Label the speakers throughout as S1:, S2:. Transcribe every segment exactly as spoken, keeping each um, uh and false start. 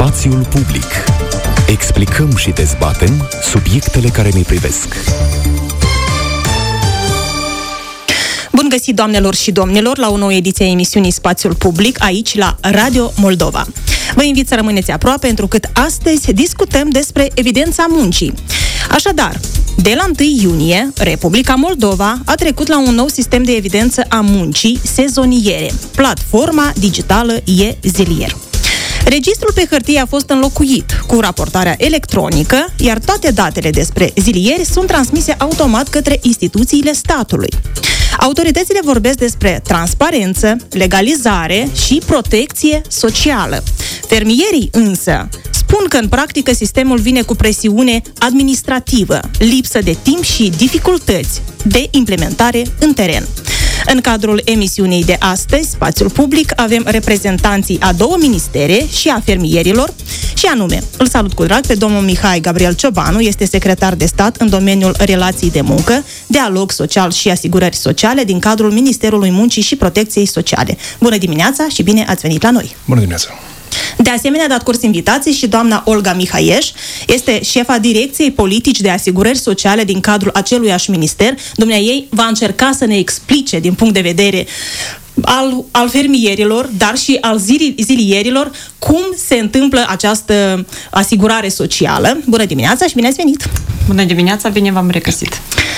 S1: Spațiul public. Explicăm și dezbatem subiectele care ne privesc.
S2: Bun găsit, doamnelor și domnilor, la o nouă ediție a emisiunii Spațiul Public, aici la Radio Moldova. Vă invit să rămâneți aproape, întrucât astăzi discutăm despre evidența muncii. Așadar, de la întâi iunie, Republica Moldova a trecut la un nou sistem de evidență a muncii sezoniere, platforma digitală e-Zilier. Registrul pe hârtie a fost înlocuit cu raportarea electronică, iar toate datele despre zilieri sunt transmise automat către instituțiile statului. Autoritățile vorbesc despre transparență, legalizare și protecție socială. Fermierii însă spun că în practică sistemul vine cu presiune administrativă, lipsă de timp și dificultăți de implementare în teren. În cadrul emisiunii de astăzi, Spațiul Public, avem reprezentanții a două ministere și a fermierilor, și anume, îl salut cu drag pe domnul Mihai Gabriel Ciobanu, este secretar de stat în domeniul relații de muncă, dialog social și asigurări sociale din cadrul Ministerului Muncii și Protecției Sociale. Bună dimineața și bine ați venit la noi!
S3: Bună dimineața!
S2: De asemenea, a dat curs invitații și doamna Olga Mihaieș, este șefa Direcției Politici de Asigurări Sociale din cadrul aceluiași minister. Dumneaei va încerca să ne explice din punct de vedere al, al fermierilor, dar și al zili, zilierilor, cum se întâmplă această asigurare socială. Bună dimineața și bine ați venit!
S4: Bună dimineața, bine v-am regăsit!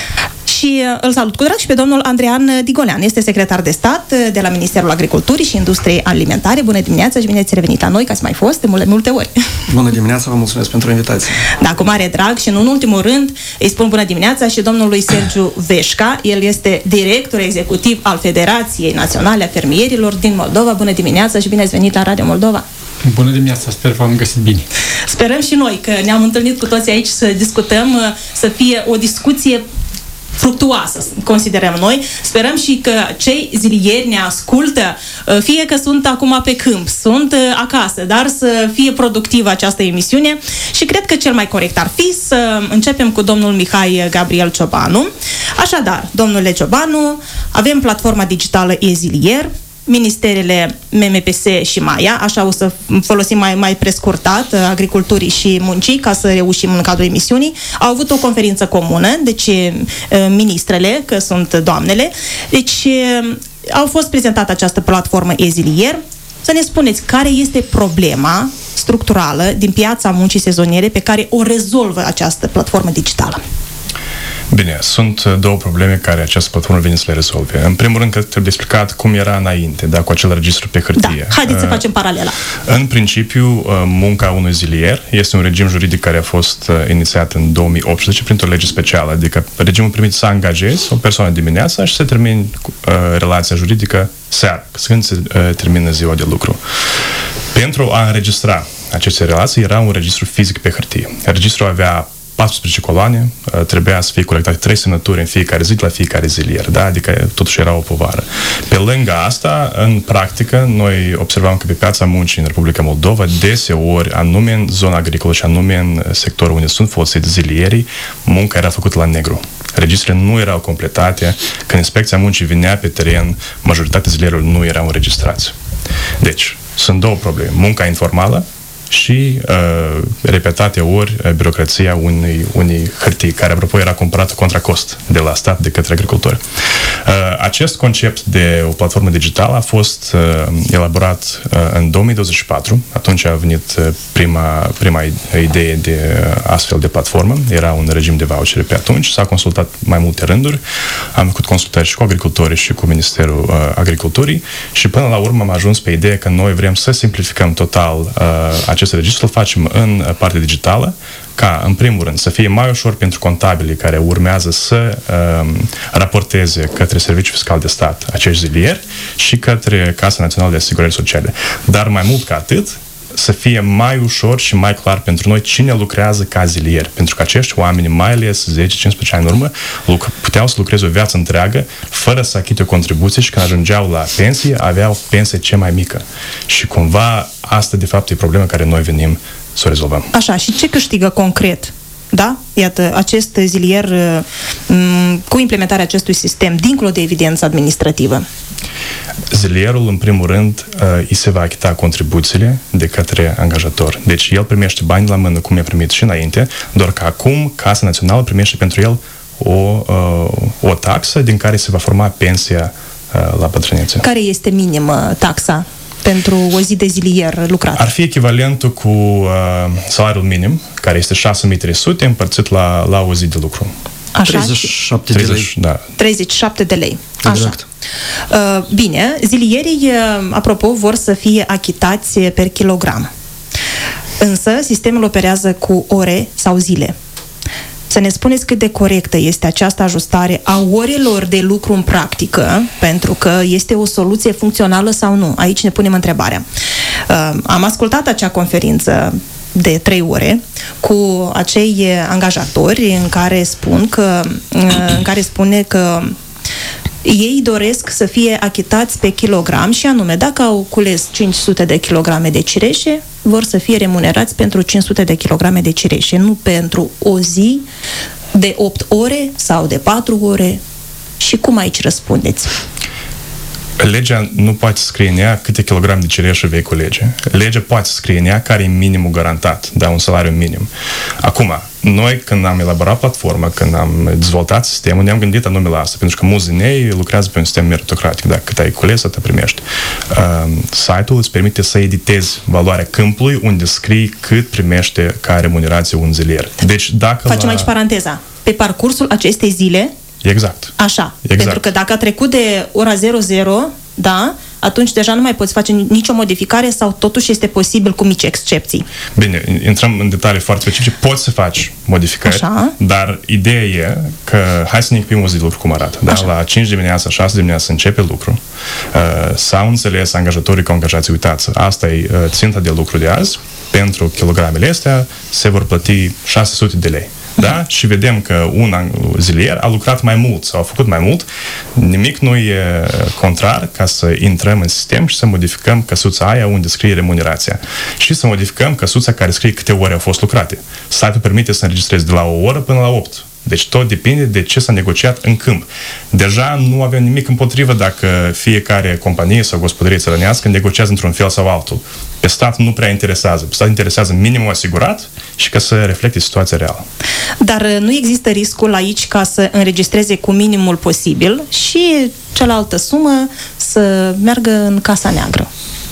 S2: Și îl salut cu drag și pe domnul Andrean Digolean, este secretar de stat de la Ministerul Agriculturii și Industriei Alimentare. Bună dimineața și bine ați revenit la noi, că ați mai fost de multe, multe ori.
S3: Bună dimineața, vă mulțumesc pentru invitație.
S2: Da, cu mare drag și în ultimul rând îi spun bună dimineața și domnului Sergiu Veșca, el este director executiv al Federației Naționale a Fermierilor din Moldova. Bună dimineața și bine ați venit la Radio Moldova.
S5: Bună dimineața, sper că v-am găsit bine.
S2: Sperăm și noi că ne-am întâlnit cu toți aici să discutăm, să fie o discuție fructuoasă, considerăm noi. Sperăm și că cei zilieri ne ascultă, fie că sunt acum pe câmp, sunt acasă, dar să fie productivă această emisiune și cred că cel mai corect ar fi să începem cu domnul Mihai Gabriel Ciobanu. Așadar, domnule Ciobanu, avem platforma digitală e-Zilier, ministerele M M P S și Maia, așa o să folosim mai, mai prescurtat, agriculturii și muncii, ca să reușim în cadrul emisiunii, au avut o conferință comună, deci ministrele, că sunt doamnele, deci au fost prezentată această platformă e-Zilier. Să ne spuneți care este problema structurală din piața muncii sezoniere pe care o rezolvă această platformă digitală.
S3: Bine, sunt două probleme care această platformă vine să le rezolve. În primul rând că trebuie explicat cum era înainte, da, cu acel registru pe hârtie.
S2: Da, haideți să facem paralela.
S3: În principiu, munca unui zilier este un regim juridic care a fost inițiat în două mii optsprezece printr-o lege specială, adică regimul permite să angajezi o persoană dimineața și să termini relația juridică seara, când se termină ziua de lucru. Pentru a înregistra aceste relații era un registru fizic pe hârtie. Registrul avea paisprezece coloane, trebuia să fie colectate trei semnături în fiecare zi la fiecare zilier, da? Adică totuși era o povară. Pe lângă asta, în practică, noi observam că pe piața muncii în Republica Moldova, deseori, anume în zona agricolă și anume în sectorul unde sunt folosite zilierii, munca era făcută la negru. Registrele nu erau completate, când inspecția muncii venea pe teren, majoritatea zilierilor nu erau înregistrați. Deci, sunt două probleme. Munca informală și uh, repetate ori uh, birocrația unei, unei hârtii, care apropo era cumpărată contra cost de la stat de către agricultori. Uh, acest concept de o platformă digitală a fost uh, elaborat uh, în două mii douăzeci și patru, atunci a venit uh, prima, prima idee de uh, astfel de platformă, era un regim de vouchere pe atunci, s-a consultat mai multe rânduri, am făcut consultări și cu agricultorii și cu Ministerul uh, Agriculturii și până la urmă am ajuns pe ideea că noi vrem să simplificăm total uh, acest registru, îl facem în partea digitală, ca, în primul rând, să fie mai ușor pentru contabili care urmează să um, raporteze către Serviciul Fiscal de Stat acești zilieri și către Casa Națională de Asigurări Sociale. Dar mai mult ca atât, să fie mai ușor și mai clar pentru noi cine lucrează ca zilier. Pentru că acești oameni, mai ales zece cincisprezece ani în urmă, puteau să lucreze o viață întreagă fără să achite o contribuție și când ajungeau la pensie, aveau pensie cea mai mică. Și cumva asta, de fapt, e problema care noi venim să o rezolvăm.
S2: Așa, și ce câștigă concret? Da? Iată, acest zilier m- cu implementarea acestui sistem, dincolo de evidență administrativă?
S3: Zilierul, în primul rând, îi se va achita contribuțiile de către angajator. Deci el primește bani la mână, cum i-a primit și înainte, doar că acum Casa Națională primește pentru el o, o taxă din care se va forma pensia la bătrânețe.
S2: Care este minimă taxa pentru o zi de zilier lucrat?
S3: Ar fi echivalentul cu uh, salariul minim, care este șase mii trei sute împărțit la, la o zi de lucru.
S2: Așa?
S6: treizeci și șapte de lei.
S3: Da.
S2: treizeci și șapte de lei.
S6: Exact.
S2: Așa. Uh, bine, zilierii, uh, apropo, vor să fie achitați per kilogram. Însă, sistemul operează cu ore sau zile. Să ne spuneți cât de corectă este această ajustare a orelor de lucru în practică, pentru că este o soluție funcțională sau nu. Aici ne punem întrebarea. Uh, am ascultat acea conferință de trei ore cu acei angajatori în care spun că, în care spune că ei doresc să fie achitați pe kilogram și anume, dacă au cules cinci sute de kilograme de cireșe, vor să fie remunerați pentru cinci sute de kilograme de cireșe, nu pentru o zi de opt ore sau de patru ore. Și cum aici răspundeți?
S3: Legea nu poate scrie în ea câte kilograme de cireșe vei culege. Legea poate scrie în ea care e minimul garantat, da, un salariu minim. Acum, noi când am elaborat platforma, când am dezvoltat sistemul, ne-am gândit anume la asta, pentru că mulți din ei lucrează pe un sistem meritocratic. Dacă cât ai cules, atât primești. Uh, site-ul îți permite să editezi valoarea câmpului unde scrii cât primește ca remunerație un zilier. Deci dacă
S2: Facem
S3: la...
S2: aici paranteza. Pe parcursul acestei zile,
S3: Exact.
S2: Așa.
S3: Exact.
S2: Pentru că dacă a trecut de ora zero zero, da, atunci deja nu mai poți face nicio modificare sau totuși este posibil cu mici excepții.
S3: Bine, intrăm în detalii foarte specifice. Poți să faci modificări,
S2: Așa.
S3: dar ideea e că hai să ne echipim o zi de lucru cum arată. Da? La cinci dimineața, șase dimineața începe lucru. Uh, s-au înțeles angajatorii cu angajații, uitați, asta e uh, ținta de lucru de azi. Pentru kilogramele astea se vor plăti șase sute de lei. Da? Și vedem că un zilier a lucrat mai mult sau a făcut mai mult. Nimic nu e contrar ca să intrăm în sistem și să modificăm căsuța aia unde scrie remunerația. Și să modificăm căsuța care scrie câte ore au fost lucrate. Site-ul permite să înregistrezi de la o oră până la opt. Deci tot depinde de ce s-a negociat în câmp. Deja nu avem nimic împotrivă dacă fiecare companie sau gospodărie țărănească negociază într-un fel sau altul. Pe stat nu prea interesează. Pe stat interesează minimul asigurat și ca să reflecte situația reală.
S2: Dar nu există riscul aici ca să înregistreze cu minimul posibil și cealaltă sumă să meargă în casa neagră.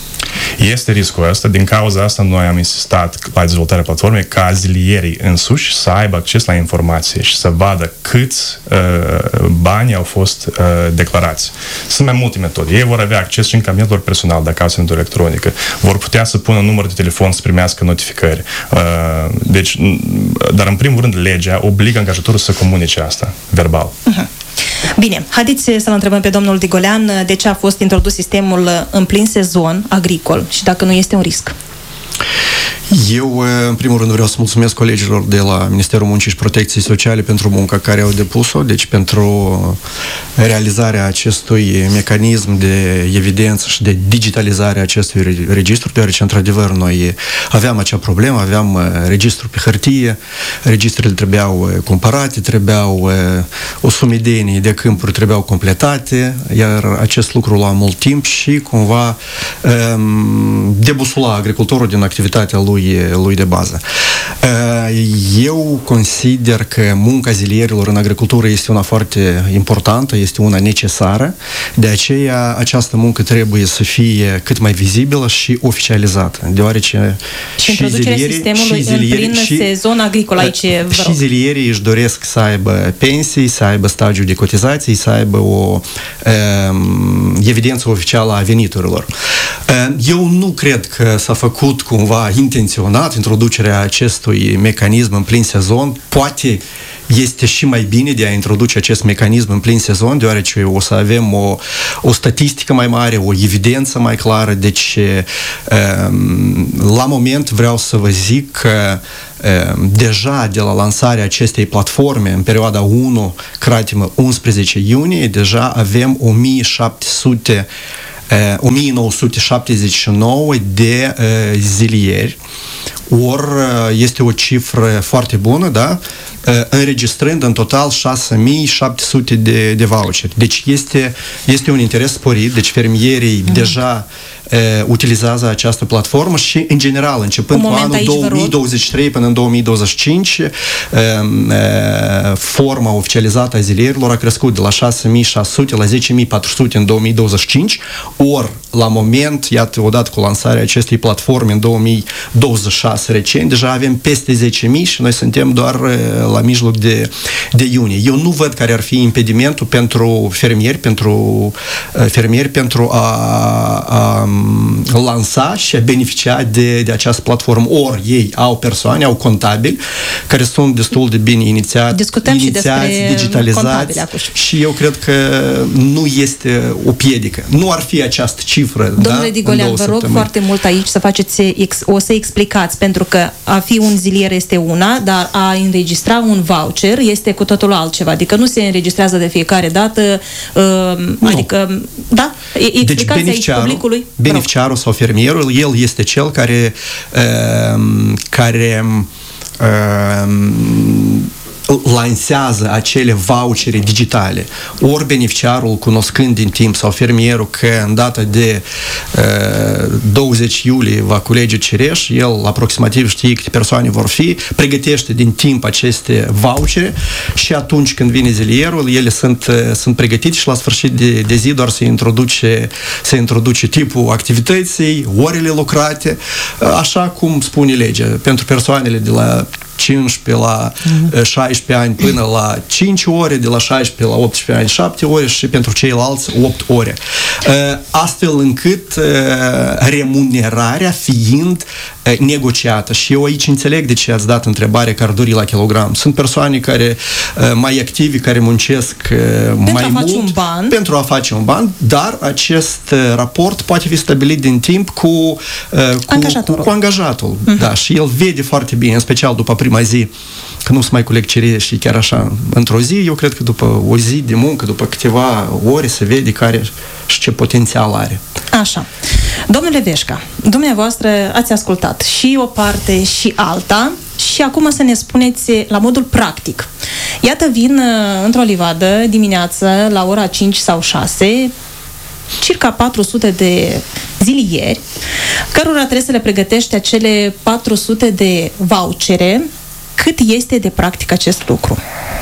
S3: Este riscul ăsta. Din cauza asta noi am insistat la dezvoltarea platformei ca zilierii însuși să aibă acces la informație și să vadă câți uh, bani au fost uh, declarați. Sunt mai multe metode. Ei vor avea acces și în cabinetul lor personal, dacă au semnătură electronică. Vor putea să pună număr de telefon să primească notificări. Uh, deci, dar în primul rând legea obligă angajatorul să comunice asta verbal. Uh-huh.
S2: Bine, haideți să-l întrebăm pe domnul Digolean de ce a fost introdus sistemul în plin sezon agricol și dacă nu este un risc.
S6: Eu, în primul rând, vreau să mulțumesc colegilor de la Ministerul Muncii și Protecției Sociale pentru munca care au depus-o, deci pentru realizarea acestui mecanism de evidență și de digitalizare a acestui registru, deoarece, într-adevăr, noi aveam acea problemă, aveam registru pe hârtie, registrele trebuiau cumpărate, trebuiau o sumedenie de câmpuri trebuiau completate, iar acest lucru lua mult timp și, cumva, debusula agricultorul din activitatea lui lui de bază. Eu consider că munca zilierilor în agricultură este una foarte importantă, este una necesară, de aceea această muncă trebuie să fie cât mai vizibilă și oficializată, deoarece
S2: și introducerea sistemului în plin și, sezon agricol aici
S6: și zilierii își doresc să aibă pensii, să aibă stagiu de cotizații, să aibă o um, evidență oficială a veniturilor. Eu nu cred că s-a făcut cumva intenționat introducerea acestui mecanism în plin sezon. Poate este și mai bine de a introduce acest mecanism în plin sezon, deoarece o să avem o, o statistică mai mare, o evidență mai clară. Deci, la moment vreau să vă zic că deja de la lansarea acestei platforme în perioada unu unsprezece iunie, deja avem o mie șapte sute o mie nouă sute șaptezeci și nouă de uh, zilieri, ori este o cifră foarte bună, da? Înregistrând în total șase mii șapte sute de, de voucheri. Deci este, este un interes sporit, deci fermierii mm. deja uh, utilizează această platformă și, în general, începând cu anul două mii douăzeci și trei până în două mii douăzeci și cinci, uh, uh, forma oficializată a zilierilor a crescut de la șase mii șase sute la zece mii patru sute în două mii douăzeci și cinci, ori, la moment, iată, odată cu lansarea acestei platforme în două mii douăzeci și șase recent, deja avem peste zece mii și noi suntem doar uh, la mijloc de, de iunie. Eu nu văd care ar fi impedimentul pentru fermieri, pentru uh, fermieri pentru a, a lansa și a beneficia de, de această platformă. Ori ei au persoane, au contabili care sunt destul de bine inițiați,
S2: Discutăm
S6: inițiați,
S2: și
S6: digitalizați și eu cred că nu este o piedică. Nu ar fi această cifră.
S2: Domnule
S6: da?
S2: Digolean, vă rog foarte mult aici să faceți, o să explicați, pentru că a fi un zilier este una, dar a înregistra un voucher este cu totul altceva. Adică nu se înregistrează de fiecare dată, uh, adică, da? Explicați deci beneficiarul, aici publicului.
S6: Beneficiarul sau fermierul, el este cel care uh, care uh, lansează acele vouchere digitale. Ori beneficiarul, cunoscând din timp, sau fermierul că în data de uh, douăzeci iulie va culege cireș, el aproximativ știe câte persoane vor fi, pregătește din timp aceste vouchere și atunci când vine zilierul, ele sunt, uh, sunt pregătite și la sfârșit de, de zi doar se introduce, se introduce tipul activității, orele lucrate, uh, așa cum spune legea. Pentru persoanele de la cincisprezece la șaisprezece ani până la cinci ore, de la șaisprezece la optsprezece ani șapte ore și pentru ceilalți opt ore. Astfel încât remunerarea fiind negociată. Și eu aici înțeleg de ce ați dat întrebarea cardurii la kilogram. Sunt persoane care mai activi, care muncesc
S2: pentru
S6: mai
S2: a
S6: mult
S2: face un ban.
S6: pentru a face un ban, dar acest raport poate fi stabilit din timp cu, cu,
S2: angajatul.
S6: cu, cu angajatul. Uh-huh. Da, și el vede foarte bine, în special după prima zi, că nu se mai culeg cireși și chiar așa într-o zi, eu cred că după o zi de muncă, după câteva ore, se vede care și ce potențial are.
S2: Așa. Domnule Veșca, dumneavoastră ați ascultat și o parte și alta și acum să ne spuneți la modul practic. Iată, vin într-o livadă dimineață la ora cinci sau șase circa patru sute de zilieri, cărora trebuie să le pregătește acele patru sute de vouchere. Cât este de practic acest lucru?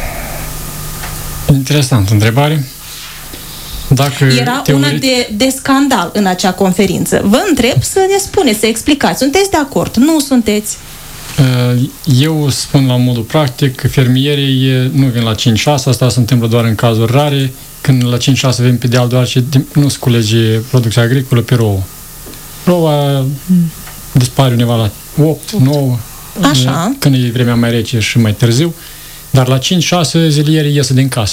S5: Interesant întrebare. Dacă
S2: Era
S5: teoretic...
S2: una de, de scandal în acea conferință. Vă întreb să ne spuneți, să explicați. Sunteți de acord? Nu sunteți?
S5: Eu spun la modul practic că fermierii nu vin la cinci șase, asta se întâmplă doar în cazuri rare, când la cinci șase vin pe deal doar și nu se culege producția agricolă pe rouă. Roua dispare undeva la opt nouă,
S2: așa,
S5: când e vremea mai rece și mai târziu, dar la cinci șase zilierii iese din casă.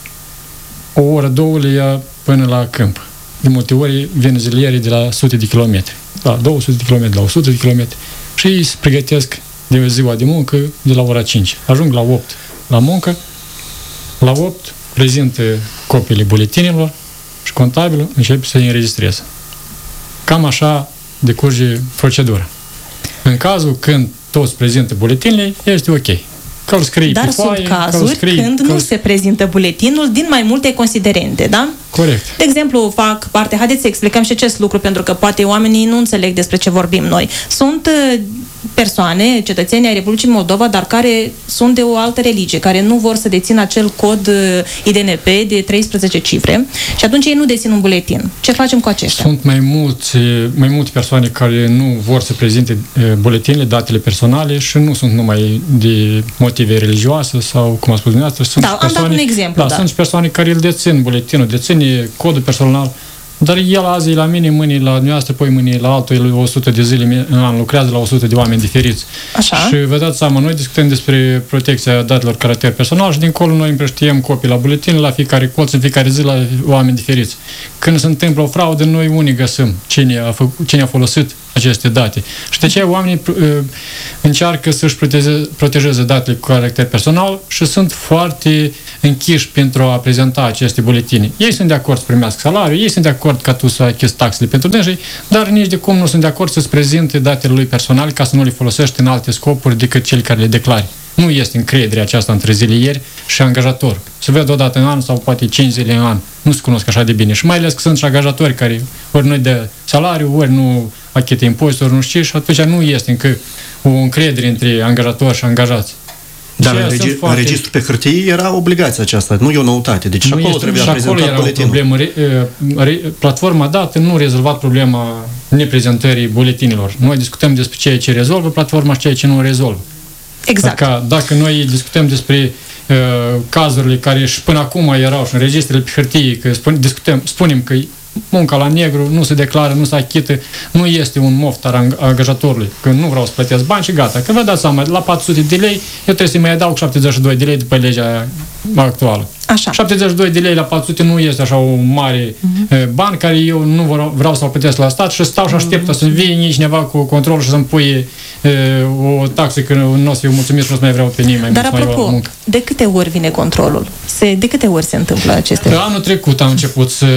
S5: O oră, două le ia până la câmp. De multe ori vin zilierii de la sute de kilometri, la două sute de kilometri, la o sută de kilometri și ei se pregătesc de ziua de muncă de la ora cinci. Ajung la opt la muncă, la opt prezintă copiile buletinilor și contabilul începe să-i înregistreze. Cam așa decurge procedura. În cazul când toți prezintă buletinile, este ok. Că scrie
S2: Dar
S5: pe foaie,
S2: sunt cazuri
S5: scrie,
S2: când
S5: că
S2: nu se prezintă buletinul din mai multe considerente, da?
S5: Corect.
S2: De exemplu, fac parte, haideți să explicăm și acest lucru, pentru că poate oamenii nu înțeleg despre ce vorbim noi. Sunt persoane, cetățeni ai Republicii Moldova, dar care sunt de o altă religie, care nu vor să dețină acel cod I D N P de treisprezece cifre și atunci ei nu dețin un buletin. Ce facem cu aceștia?
S5: Sunt mai mulți, mai multe persoane care nu vor să prezinte buletinele, datele personale și nu sunt numai de motive religioase sau, cum a spus dumneavoastră, sunt
S2: da,
S5: persoane,
S2: am dat un exemplu,
S5: da,
S2: da.
S5: sunt persoane care îl dețin buletinul, deține codul personal, dar el azi e la mine, mâine la dumneavoastră, poi mâine la altul, el o sută de zile în an lucrează la o sută de oameni diferiți.
S2: Așa.
S5: Și vă dați seama, noi discutăm despre protecția datelor caracter personal și dincolo noi împrăștiem copii la buletin, la fiecare colț, în fiecare zi la oameni diferiți. Când se întâmplă o fraudă, noi unii găsim cine a, făcut, cine a folosit aceste date. Și de aceea oamenii uh, încearcă să-și protejeze, protejeze datele cu caracter personal și sunt foarte închiși pentru a prezenta aceste buletine. Ei sunt de acord să primească salariul, ei sunt de acord ca tu să achizi taxele pentru dânsii, dar nici de cum nu sunt de acord să-ți prezinte datele lui personale ca să nu le folosești în alte scopuri decât cele care le declari. Nu este încrederea aceasta între zilieri și angajator. Se vede odată în an sau poate cinci zile în an. Nu se cunosc așa de bine. Și mai ales că sunt și angajatori care ori nu-i dă salariu, ori nu achită impozite, ori nu știu, și atunci nu este încă o încredere între angajatori și angajați.
S6: Dar în, regi- foarte... în registru pe hârtie era obligația aceasta, nu e o noutate. Deci și acolo este, trebuia prezentat buletinul. Problemă,
S5: re, re, platforma dată nu a rezolvat problema neprezentării buletinilor. Noi discutăm despre ceea ce rezolvă platforma și ceea ce nu rezolvă.
S2: Exact.
S5: Dacă, dacă noi discutăm despre uh, cazurile care și până acum erau și în registrele pe hârtie, că spun, discutăm, spunem că munca la negru nu se declară, nu se achită, nu este un moft al angajatorului, că nu vreau să plătesc bani și gata. Că vă dați seama, la patru sute de lei, eu trebuie să-i mai adaug șaptezeci și doi de lei după legea actuală.
S2: Așa.
S5: șaptezeci și doi de lei la patru sute nu este așa o mare uh-huh. bani care eu nu vreau, vreau să-l plătesc la stat și stau și aștept uh-huh. să vină cineva cu control și să-mi pui uh, o taxă că nu o să fiu mulțumit și nu o să mai vreau pe nimeni.
S2: Dar apropo, de câte ori vine controlul? Se, de câte ori se întâmplă aceste lucruri?
S5: Anul trecut am început să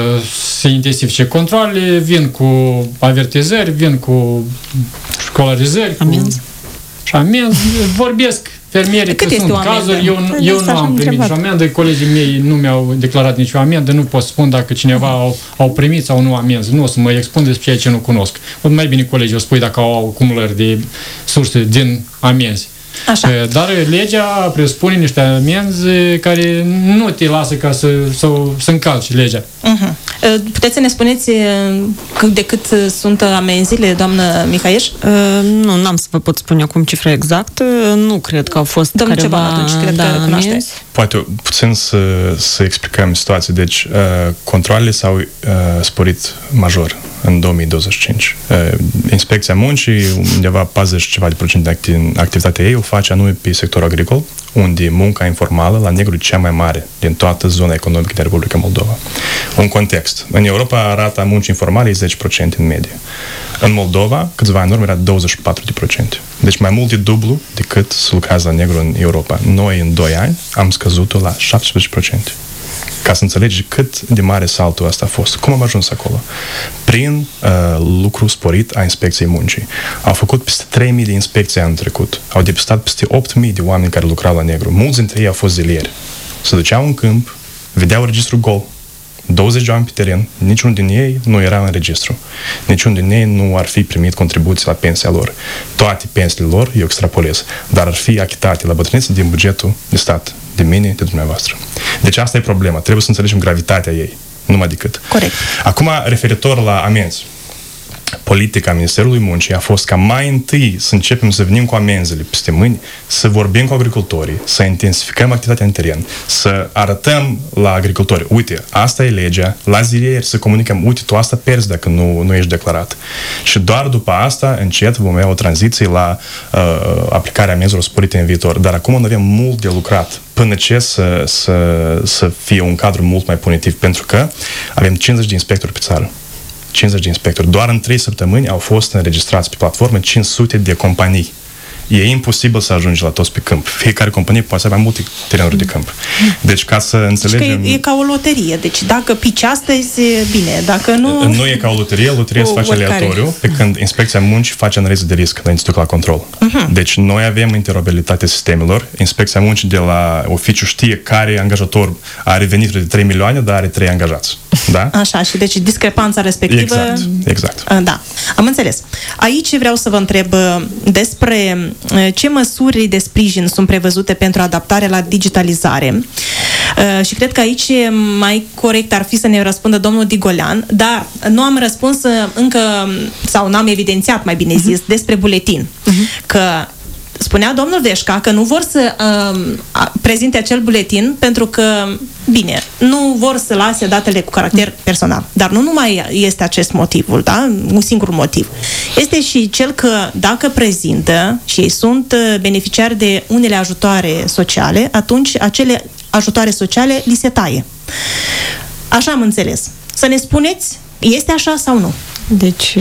S5: se intensifice controlele, vin cu avertizări, vin cu școlarizări,
S4: amenzi.
S5: Cu... și amenzi. Vorbesc fermierii că sunt cazuri, eu, eu nu am primit nicio amendă, colegii mei nu mi-au declarat nicio amendă, nu pot spun dacă cineva au, au primit sau nu amenzi, nu o să mă expun despre ceea ce nu cunosc. Mai bine colegii o spui dacă au acumulări de surse din amenzi.
S2: Așa.
S5: Dar legea presupune niște amenzi care nu te lasă ca să, să, să încalci legea.
S2: Uh-huh. Puteți să ne spuneți cât de cât sunt amenziile, doamnă Mihaieș?
S4: Uh, nu, n-am să vă pot spune acum cifra exactă. Nu cred că au fost
S2: Domnul
S4: careva
S2: Ceban, atunci, cred
S4: da,
S2: că cunoaște.
S3: Poate puțin să, să explicăm situația. Deci, uh, controlele s-au uh, sporit major în două mii douăzeci și cinci. Uh, Inspecția Muncii, undeva patruzeci ceva de procent de acti- activitatea ei o face anume pe sectorul agricol, unde munca informală la negru e cea mai mare din toată zona economică de Republica Moldova. Un context. În Europa rata muncii informale e zece la sută în medie. În Moldova, câțiva ani în urmă, era douăzeci și patru la sută. Deci mai mult de dublu decât să lucrează la negru în Europa. Noi, în doi ani, am scăzut-o la șaptesprezece la sută. Ca să înțelegi cât de mare saltul ăsta a fost. Cum am ajuns acolo? Prin uh, lucru sporit a Inspecției Muncii. Au făcut peste trei mii de inspecții anul trecut. Au depistat peste opt mii de oameni care lucrau la negru. Mulți dintre ei au fost zilieri. Se duceau în câmp, vedeau registrul gol. douăzeci de oameni pe teren, niciunul din ei nu era în registru. Niciunul din ei nu ar fi primit contribuții la pensia lor. Toate pensiile lor, eu extrapolez, dar ar fi achitate la bătrânețe din bugetul de stat, de mine, de dumneavoastră. Deci asta e problema. Trebuie să înțelegem gravitatea ei. Numai decât.
S2: Corect.
S3: Acum, referitor la amenzi. Politica Ministerului Muncii a fost ca mai întâi să începem să venim cu amenzile peste mâini, să vorbim cu agricultorii, să intensificăm activitatea în teren, să arătăm la agricultori, uite, asta e legea, la zilieri să comunicăm, uite, tu asta pierzi dacă nu, nu ești declarat. Și doar după asta, încet, vom avea o tranziție la uh, aplicarea amenzilor sporite în viitor. Dar acum nu avem mult de lucrat până ce să, să, să fie un cadru mult mai punitiv, pentru că avem cincizeci de inspectori pe țară. cincizeci de inspectori. Doar în trei săptămâni au fost înregistrați pe platformă cinci sute de companii. E imposibil să ajungi la toți pe câmp. Fiecare companie poate să aibă mai multe terenuri de câmp. Deci, ca să înțelegem...
S2: Deci că e, e ca o loterie. Deci, dacă pici astăzi, bine. Dacă nu...
S3: Nu e ca o loterie. Loteria se face aleatoriu, pe când Inspecția Muncii face analiză de risc înainte de la control. Uh-huh. Deci, noi avem interoperabilitatea sistemelor. Inspecția Muncii de la oficiu știe care angajator are venituri de trei milioane, dar are trei angajați. Da?
S2: Așa, și deci discrepanța respectivă...
S3: Exact, exact.
S2: Da, am înțeles. Aici vreau să vă întreb despre ce măsuri de sprijin sunt prevăzute pentru adaptarea la digitalizare. Și cred că aici mai corect ar fi să ne răspundă domnul Digolean, dar nu am răspuns încă, sau n-am evidențiat, mai bine zis, uh-huh. despre buletin. Uh-huh. Că spunea domnul Veșca că nu vor să uh, prezinte acel buletin pentru că, bine, nu vor să lase datele cu caracter personal. Dar nu numai este acest motivul, da? Un singur motiv. Este și cel că dacă prezintă și ei sunt beneficiari de unele ajutoare sociale, atunci acele ajutoare sociale li se taie. Așa am înțeles. Să ne spuneți, este așa sau nu?
S4: Deci,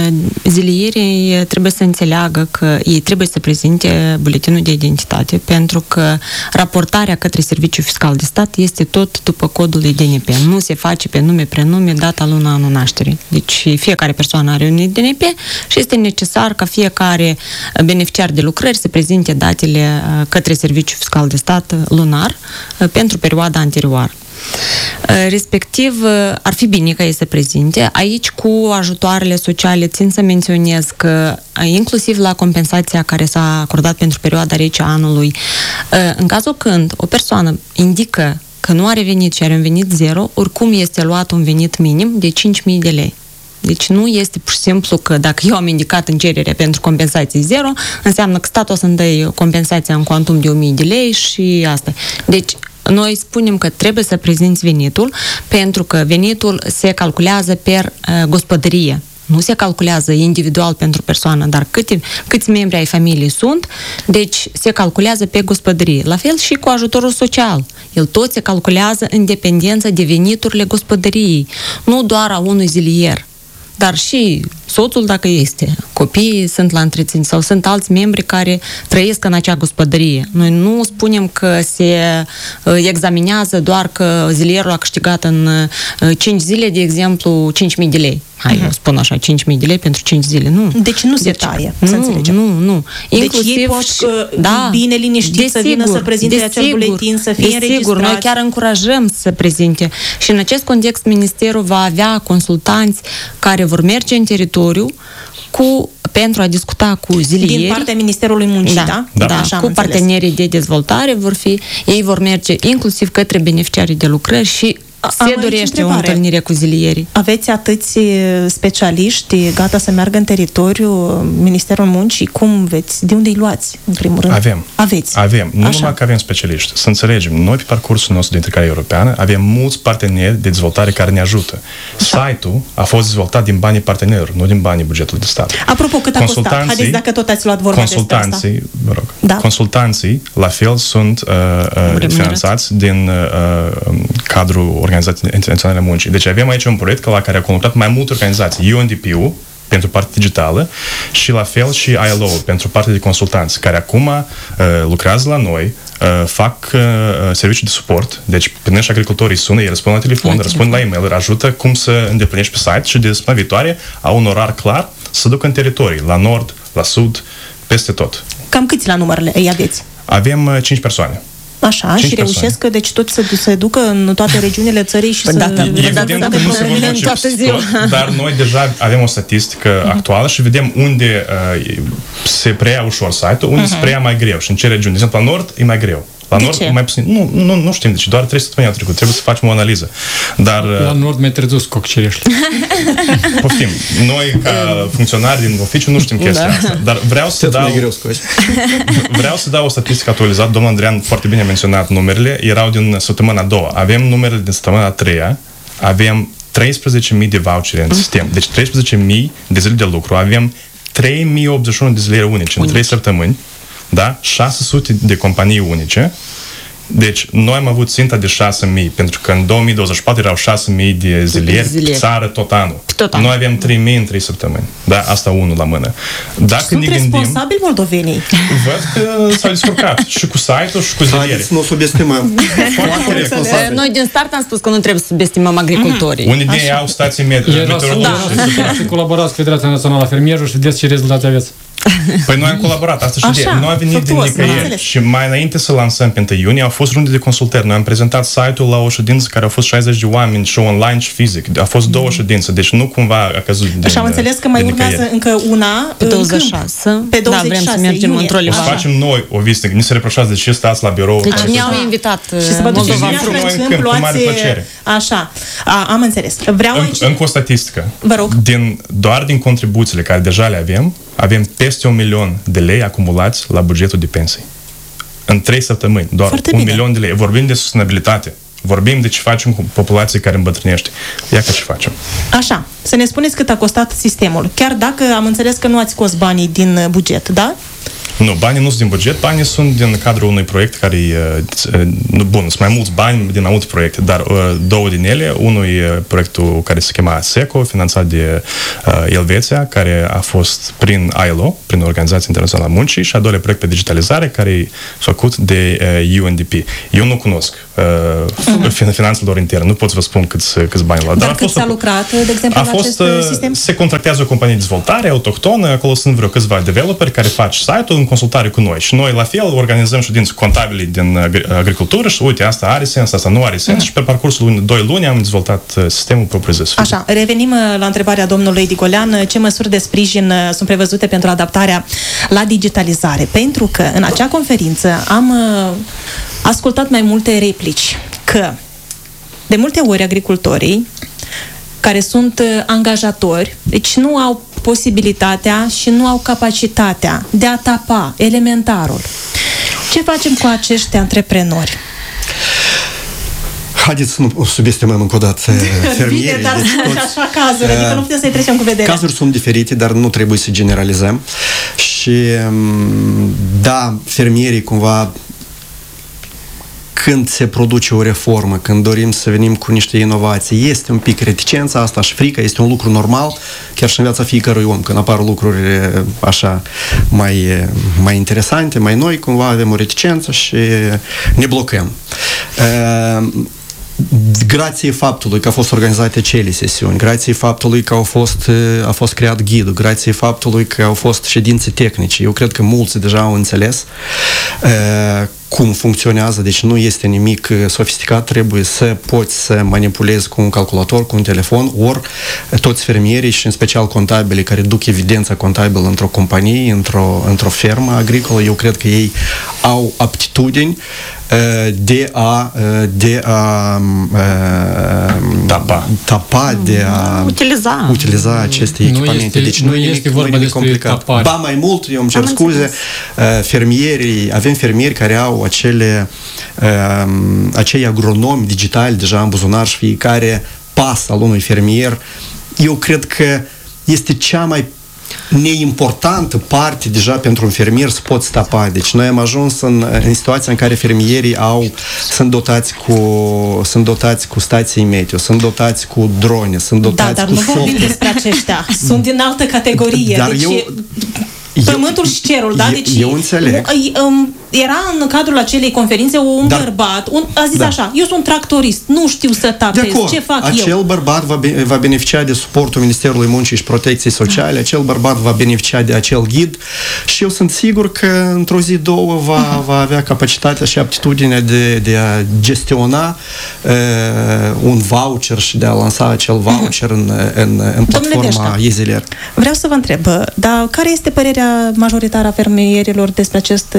S4: zilierii trebuie să înțeleagă că ei trebuie să prezinte buletinul de identitate, pentru că raportarea către Serviciul Fiscal de Stat este tot după codul I D N P. Nu se face pe nume, prenume, data, luna, anul nașterii. Deci, fiecare persoană are un I D N P și este necesar ca fiecare beneficiar de lucrări să prezinte datele către Serviciul Fiscal de Stat lunar pentru perioada anterioară. Respectiv, ar fi bine ca ei să prezinte. Aici, cu ajutoarele sociale, țin să menționez că, inclusiv la compensația care s-a acordat pentru perioada rece a anului, în cazul când o persoană indică că nu are venit și are un venit zero, oricum este luat un venit minim de cinci mii de lei. Deci nu este pur și simplu că dacă eu am indicat în cerere pentru compensații zero, înseamnă că statul o să-mi dă compensația în cuantum de o mie de lei și asta. Deci, noi spunem că trebuie să prezinți venitul, pentru că venitul se calculează per uh, gospodărie. Nu se calculează individual pentru persoană, dar câte, câți membri ai familiei sunt, deci se calculează pe gospodărie. La fel și cu ajutorul social. El tot se calculează în dependență de veniturile gospodăriei, nu doar a unui zilier, dar și soțul dacă este, copiii sunt la întreținere sau sunt alți membri care trăiesc în acea gospodărie. Noi nu spunem că se examinează doar că zilierul a câștigat în cinci zile, de exemplu, cinci mii de lei. Hai, uh-huh. spun așa, cinci mii de lei pentru cinci zile. Nu.
S2: Deci nu se deci, taie,
S4: nu,
S2: să înțelegem.
S4: Nu, nu.
S2: Inclusiv, deci ei pot că da, bine liniștit să vină să prezinte acel buletin, să fie înregistrați. Desigur,
S4: noi chiar încurajăm să prezinte. Și în acest context, Ministerul va avea consultanți care vor merge în teritoriu cu, pentru a discuta cu zilieri.
S2: Din partea Ministerului Muncii, da? Da,
S4: da, da așa cu partenerii de dezvoltare vor fi, ei vor merge inclusiv către beneficiarii de lucrări și se dorește o întâlnire cu zilierii.
S2: Aveți atâți specialiști gata să meargă în teritoriu, Ministerul Muncii, cum veți? De unde îi luați, în primul rând?
S3: Avem.
S2: Aveți.
S3: Avem. Nu Așa. numai că avem specialiști. Să înțelegem, noi pe parcursul nostru de integrare europeană avem mulți parteneri de dezvoltare care ne ajută. Așa. Site-ul a fost dezvoltat din banii partenerilor, nu din banii bugetului de stat.
S2: Apropo, cât a costat? Haideți dacă tot ați luat vorba despre asta.
S3: Vă rog, da. Consultanții, la fel, sunt uh, uh, finanțați din uh, cadrul Organizației Internaționale a Muncii. Deci avem aici un proiect la care au colaborat mai multe organizații. U N D P-ul pentru partea digitală și la fel și I L O pentru partea de consultanți, care acum uh, lucrează la noi, uh, fac uh, servicii de suport. Deci, până și agricultorii sună, ei răspund la telefon, la răspund la e-mail, ajută cum să îndeplinești pe site și de săptămâna viitoare au un orar clar să ducă în teritorii, la nord, la sud, peste tot.
S2: Cam câți la numărele îi aveți?
S3: Avem uh, cinci persoane.
S2: Așa, și reușesc că deci tot să se ducă în toate regiunile țării și
S3: da,
S2: să...
S3: Da, evident că nu se vor duce tot, dar noi deja avem o statistică uh-huh. actuală și vedem unde uh, se preia ușor site-ul, unde uh-huh. se preia mai greu și în ce regiuni. De exemplu, la nord e mai greu. La
S2: de
S3: nord
S2: ce?
S3: mai puțin. Nu, nu, nu știm, deci doar trei săptămâni au trecut. Trebuie să facem o analiză. Dar
S5: la nord mai tredus coccirești.
S3: Poftim. Noi, ca funcționari din oficiu, nu știm chestia da. asta. Dar vreau să dau... vreau să dau o statistică actualizată. Domnul Andrean foarte bine a menționat numerele. Erau din săptămâna a doua. Avem numerele din săptămâna a treia. Avem treisprezece mii de vouchere în sistem. Deci treisprezece mii de zile de lucru. Avem trei mii optzeci și unu de zile unice în trei săptămâni. Da? șase sute de companii unice. Deci, noi am avut ținta de șase mii, pentru că în două mii douăzeci și patru erau șase mii de zilieri pe țară tot anul.
S4: Tot anul.
S3: Noi avem trei mii în trei săptămâni. Da? Asta unul la mână. Dacă
S2: Sunt
S3: ne gândim,
S2: responsabili moldovenii.
S3: Văd că s-au descurcat și cu site-ul și cu zilierii.
S6: Haideți, nu subestimăm.
S4: Noi din start am spus că nu trebuie să subestimăm agricultorii.
S3: Unii din ei au stații meteorologice.
S5: Și colaborați cu Federația Națională a Fermierilor și vedeți ce rezultate aveți.
S3: Păi noi am colaborat, asta și de nu a venit din nicăieri. Și mai înainte să lansăm pe întâi iunie, au fost runde de consultări. Noi am prezentat site-ul la o ședință care au fost șaizeci de oameni și online și fizic. A fost două ședințe, deci nu cumva a căzut din
S2: Și am înțeles că mai urmează încă una
S4: pe douăzeci și șase.
S2: Pe douăzeci și șase
S4: da, vrem să mergem într-o
S3: livară. Facem noi o vizită. Ni se reproșează de ce stați la birou.
S4: Deci ne-au invitat
S2: și să vă duceți
S3: în câmp, cu mare plăcere.
S2: Așa, a, am înțeles. Vreau aici...
S3: Încă o statistică.
S2: Vă rog.
S3: Din, doar din contribuțiile care deja le avem, avem peste un milion de lei acumulați la bugetul de pensii. În trei săptămâni, doar Foarte un bine. milion de lei. Vorbim de sustenabilitate. Vorbim de ce facem cu populația care îmbătrânește. Ia că ce facem.
S2: Așa, să ne spuneți cât a costat sistemul. Chiar dacă am înțeles că nu ați scos banii din buget, da?
S3: Nu, banii nu sunt din buget, banii sunt din cadrul unui proiect care e, nu, bun, sunt mai mulți bani din mai multe proiecte, dar două din ele, unul e proiectul care se chema SECO, finanțat de uh, Elveția, care a fost prin I L O, prin Organizația Internațională a Muncii, și a doilea proiect pe digitalizare, care e făcut de uh, U N D P. Eu nu cunosc uh, uh-huh. finanțele lor interne, nu pot să vă spun câți, câți bani la.
S2: Dar, dar cât s-a lucrat, de exemplu,
S3: a fost,
S2: la acest sistem?
S3: Se contractează o companie de dezvoltare autohtonă, acolo sunt vreo câțiva developeri care fac site-ul în consultare cu noi. Și noi, la fel, organizăm ședințe contabile din agricultură și uite, asta are sens, asta nu are sens, mm. și pe parcursul unui, doi luni am dezvoltat sistemul propriu-zis.
S2: Așa, revenim la întrebarea domnului Digolean. Ce măsuri de sprijin sunt prevăzute pentru adaptarea la digitalizare? Pentru că în acea conferință am ascultat mai multe replici că de multe ori agricultorii care sunt angajatori, deci nu au posibilitatea și nu au capacitatea de a tapa elementarul. Ce facem cu acești antreprenori?
S6: Haideți să nu subestimăm încă o dată fermierii.
S2: Bine, dar
S6: deci
S2: sunt
S6: toți,
S2: așa cazuri, uh, adică nu putem să-i trecem cu vederea.
S6: Cazuri sunt diferite, dar nu trebuie să generalizăm. Și da, fermierii cumva, când se produce o reformă, când dorim să venim cu niște inovații, este un pic reticența asta și frica, este un lucru normal, chiar și în viața fiecărui om, când apar lucruri așa mai, mai interesante, mai noi, cumva avem o reticență și ne blocăm. Grație faptului că au fost organizate acele sesiuni, grație faptului că au fost, a fost creat ghidul, grație faptului că au fost ședințe tehnice, eu cred că mulți deja au înțeles uh, cum funcționează, deci nu este nimic sofisticat, trebuie să poți să manipulezi cu un calculator, cu un telefon, ori toți fermierii și în special contabili care duc evidența contabilă într-o companie, într-o, într-o fermă agricolă, eu cred că ei au aptitudini de a, de a
S3: tapa,
S6: tapa de a
S4: utiliza,
S6: utiliza aceste echipamente.
S5: Este,
S6: deci nu, nu este vorba de complicat. Ba mai mult, eu îmi cer scuze, fermierii, avem fermieri care au acele acei agronomi digitali deja în buzunar și fiecare pas al unui fermier, eu cred că este cea mai neimportantă parte deja pentru un fermier să poți tapa. Deci noi am ajuns în, în situația în care fermierii au, sunt dotați cu sunt dotați cu stații meteo, sunt dotați cu drone, sunt dotați
S2: da, dar
S6: cu
S2: nu vorbim despre aceștia. Sunt din altă categorie.
S6: Dar
S2: deci
S6: eu,
S2: pământul și cerul, da? Deci
S6: eu înțeleg.
S2: Era în cadrul acelei conferințe un Dar, bărbat, un, a zis da. așa, eu sunt tractorist, nu știu să tapez, ce fac
S6: acel
S2: eu?
S6: Acel bărbat va, va beneficia de suportul Ministerului Muncii și Protecției Sociale, acel bărbat va beneficia de acel ghid și eu sunt sigur că într-o zi, două va, uh-huh. va avea capacitatea și aptitudinea de, de a gestiona uh, un voucher și de a lansa acel voucher uh-huh. în, în, în platforma Eziler.
S2: Vreau să vă întreb, dar care este părerea majoritară a fermierilor despre acest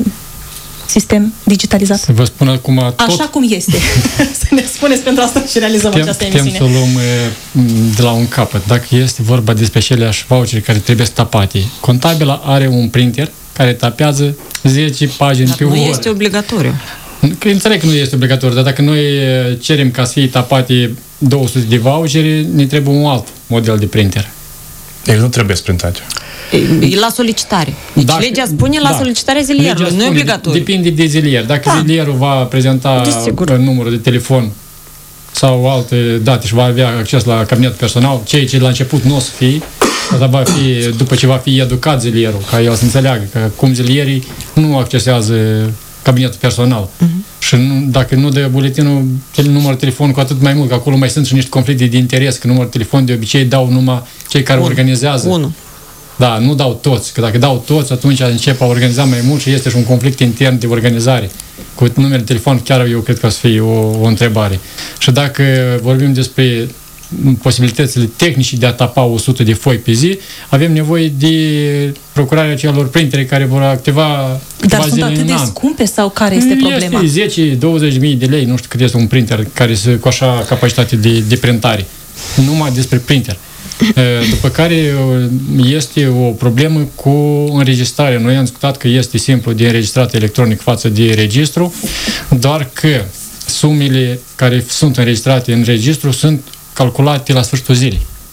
S2: sistem digitalizat?
S5: Să vă spun acum tot...
S2: Așa cum este. Să ne spuneți pentru asta și realizăm
S5: putem,
S2: această emisiune.
S5: Putem să o luăm de la un capăt. Dacă este vorba despre aceleași vouchere care trebuie tapate, contabila are un printer care tapează zece pagini
S4: dar
S5: pe
S4: nu
S5: oră.
S4: Nu este obligatoriu.
S5: Înțeleg că nu este obligatoriu, dar dacă noi cerem ca să fie tapate două sute de vouchere, ne trebuie un alt model de printer.
S3: El nu trebuie sprintate.
S4: E la solicitare. Deci dacă, legea spune la da, solicitarea zilierului, nu e obligatoriu.
S5: Depinde de zilier. Dacă da. zilierul va prezenta numărul de telefon sau alte date și va avea acces la cabinetul personal, ceea ce la început nu o să fie, dar va fi, după ce va fi educat zilierul, ca el să înțeleagă că cum zilierii nu accesează cabinetul personal. Uh-huh. Și nu, dacă nu dă buletinul, numărul de telefon, cu atât mai mult, că acolo mai sunt și niște conflicte de interes, că numărul de telefon de obicei dau numai cei care Unu. organizează. Unu. Da, nu dau toți, că dacă dau toți, atunci încep a organiza mai mult și este și un conflict intern de organizare. Cu numele de telefon chiar eu cred că o să fie o, o întrebare. Și dacă vorbim despre posibilitățile tehnice de a tapa o sută de foi pe zi, avem nevoie de procurarea celor printere care vor activa
S2: Dar sunt atât de scumpe sau care este problema?
S5: Este zece douăzeci de mii de lei, nu știu cât este un printer care să, cu așa capacitate de, de printare. Numai despre printer. După care este o problemă cu înregistrarea. Noi am discutat că este simplu de înregistrat electronic față de registru, doar că sumele care sunt înregistrate în registru sunt calculate la sfârșitul zilei.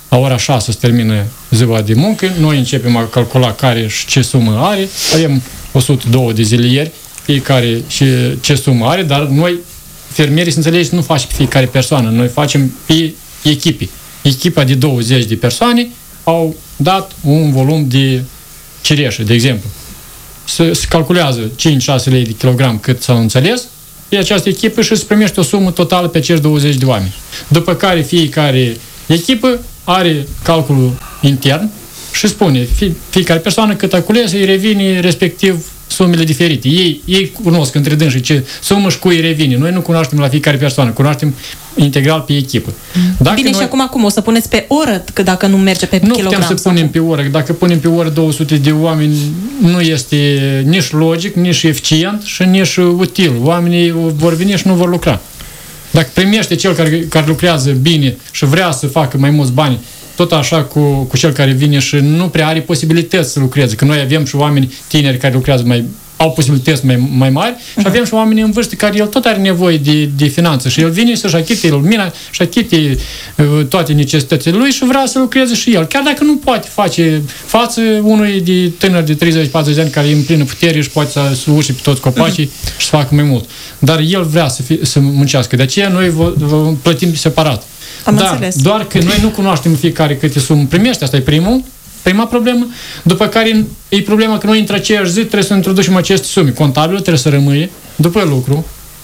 S5: la ora șase se termină ziua de muncă, noi începem a calcula care și ce sumă are, avem o sută doi de zilieri, fiecare și ce sumă are, dar noi, fermierii, să înțelegeți, nu facem pe fiecare persoană, noi facem pe echipe. Echipa de douăzeci de persoane au dat un volum de cireșă, de exemplu. Se, se calculează cinci șase lei de kilogram cât s-au înțeles, pe această echipă și se primește o sumă totală pe acești douăzeci de oameni. După care fiecare echipă are calculul intern și spune fie, fiecare persoană cât a cules îi revine respectiv sumele diferite. Ei, ei cunosc între dânsii ce sumă și cui îi revine. Noi nu cunoaștem la fiecare persoană, cunoaștem integral pe echipă. Dacă
S2: Bine,
S5: noi...
S2: și acum acum o să puneți pe oră, că dacă nu merge pe
S5: nu
S2: kilogram.
S5: Nu putem să punem pe oră. Dacă punem pe oră două sute de oameni, nu este nici logic, nici eficient și nici util. Oamenii vor veni și nu vor lucra. Dacă primește cel care, care lucrează bine și vrea să facă mai mulți bani, tot așa cu, cu cel care vine și nu prea are posibilități să lucreze. Că noi avem și oameni tineri care lucrează mai, au posibilități mai, mai mari și avem și oameni în vârstă care el tot are nevoie de, de finanțe și el vine să-și achite lumina, și achite uh, toate necesitățile lui și vrea să lucreze și el. Chiar dacă nu poate face față unui de tânăr de treizeci patruzeci de ani care e în plină putere și poate să, să uși pe toți copacii uh-huh. și să facă mai mult. Dar el vrea să, fie, să muncească. De aceea noi vă, vă plătim separat.
S2: Am
S5: Dar
S2: înțeles.
S5: doar că noi nu cunoaștem fiecare câte sumă primește, asta e primul, prima problemă, după care e problema că noi între aceeași zi trebuie să introducem aceste sume. Contabilul trebuie să rămâie după lucru,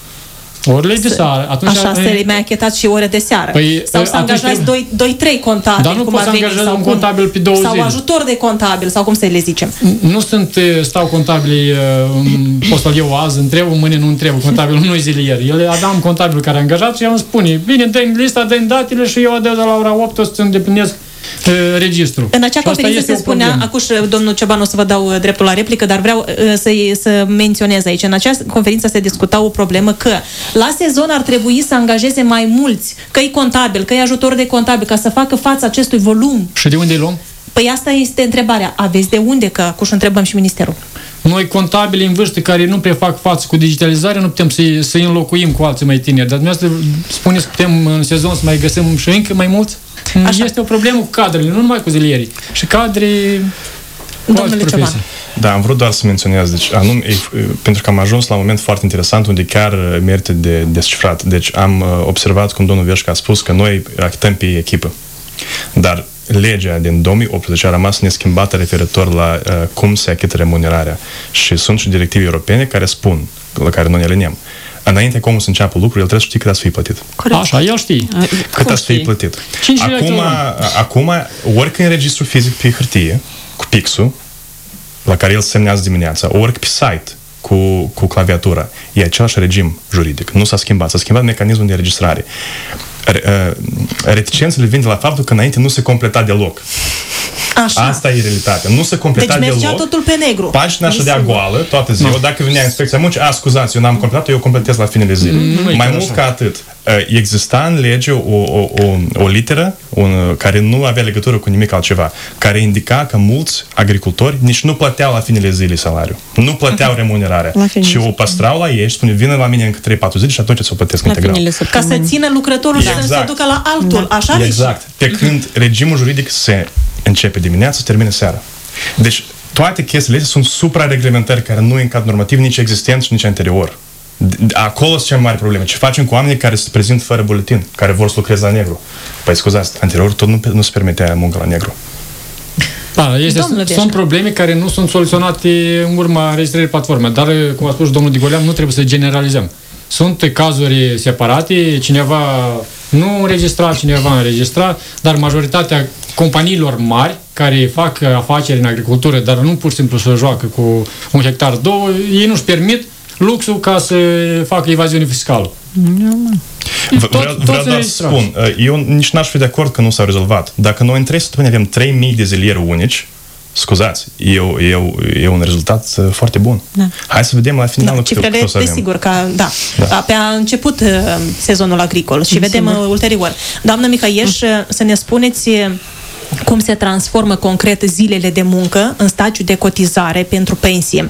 S5: orele de seară. Atunci
S2: Așa, să mai achetați și ore de seară.
S5: Păi,
S2: sau să angajați doi trei contabili,
S5: dar nu
S2: cum
S5: poți
S2: ar veni,
S5: angaja
S2: sau
S5: un
S2: cum,
S5: contabil pe două
S2: sau
S5: zile.
S2: ajutor de contabil, sau cum să le zicem.
S5: Nu sunt, stau contabili, pot să-l iau azi, întreb, mâine nu întreb, contabilul nu-i zilier. El aveam contabilul care a angajat și el îmi spune, bine, dă-mi lista, dă-mi datele și eu adeu de la ora opt o să îndeplinesc registru.
S2: În acea conferință se spunea, acuși domnul Cioban, o să vă dau dreptul la replică, dar vreau să, să menționez aici, în acea conferință se discuta o problemă că la sezon ar trebui să angajeze mai mulți, că-i contabil, că-i ajutor de contabil, ca să facă față acestui volum.
S5: Și de unde îi luăm?
S2: Păi asta este întrebarea. Aveți de unde? Că acuși întrebăm și ministerul.
S5: Noi, contabili în vârstă care nu prea fac față cu digitalizarea, nu putem să-i, să-i înlocuim cu alții mai tineri. Dar dumneavoastră spuneți că putem în sezon să mai găsim și încă mai mulți? Așa. Este o problemă cu cadrele, nu numai cu zilierii. Și cadre cu alte profesii.
S3: Da, am vrut doar să menționez, deci, anum, e, pentru că am ajuns la un moment foarte interesant unde chiar merită de descifrat. Deci am observat cum domnul Verșca a spus că noi achităm pe echipă. Dar legea din două mii optsprezece a rămas neschimbată referitor la uh, cum se achită remunerarea. Și sunt și directive europene care spun, la care noi ne aliniem. Înainte cum să înceapă lucrul, el trebuie să știe cât să fie plătit.
S5: Corect. Așa, el știe.
S3: Cât să fie plătit. Acum, acum, ori în registru fizic pe hârtie, cu pixul, la care el se semnează dimineața, ori pe site, cu, cu claviatura, e același regim juridic. Nu s-a schimbat. S-a schimbat mecanismul de înregistrare. Reticențele vin de la faptul că înainte nu se completa deloc.
S2: Așa.
S3: Asta e realitatea. Nu se completa
S2: deci mergea
S3: deloc.
S2: totul pe negru.
S3: Pagina așa de goală, toată ziua. No. Dacă venea inspecția muncii, a, scuzați, eu n-am completat, eu completez la finele zilei. Mm, Mai mult așa. Ca atât. Exista în lege o, o, o, o literă un, care nu avea legătură cu nimic altceva, care indica că mulți agricultori nici nu plăteau la finele zilei salariu. Nu plăteau uh-huh. remunerarea. Și o păstrau la ei și spune, vină la mine încă trei patru zile și atunci să o plătesc integral.
S2: Ca să țină lucrătorul exact. Și să se ducă la altul. Da. Așa?
S3: Exact. Pe când regimul juridic se începe dimineața, se termină seara. Deci toate chestiile astea sunt suprareglementări care nu e în cadrul normativ nici existent și nici anterior. Acolo sunt cele mai mari probleme. Ce facem cu oamenii care se prezintă fără buletin, care vor să lucreze la negru? Păi scuzați, anterior tot nu, nu se permitea muncă la negru.
S5: Da, este, sunt probleme care nu sunt soluționate în urma înregistrării platformei, dar, cum a spus domnul Digolean, nu trebuie să generalizăm. Sunt cazuri separate, cineva nu înregistra, cineva înregistra, dar majoritatea companiilor mari care fac afaceri în agricultură, dar nu pur și simplu să joacă cu un hectar, două, ei nu-și permit luxul ca să facă evaziune fiscală.
S3: Tot, vreau vreau doar să spun, eu nici n-aș fi de acord că nu s-au rezolvat. Dacă noi în trei săptămâni avem trei mii de zilieri unici, scuzați, e, e, e un rezultat foarte bun. Da. Hai să vedem la finalul
S2: da, cifrele,
S3: cât o să avem.
S2: Desigur, că da, da. Pe a început uh, sezonul agricol și vedem uh, ulterior. Doamnă Mihăieș, uh. să ne spuneți uh, cum se transformă concret zilele de muncă în stagiu de cotizare pentru pensie.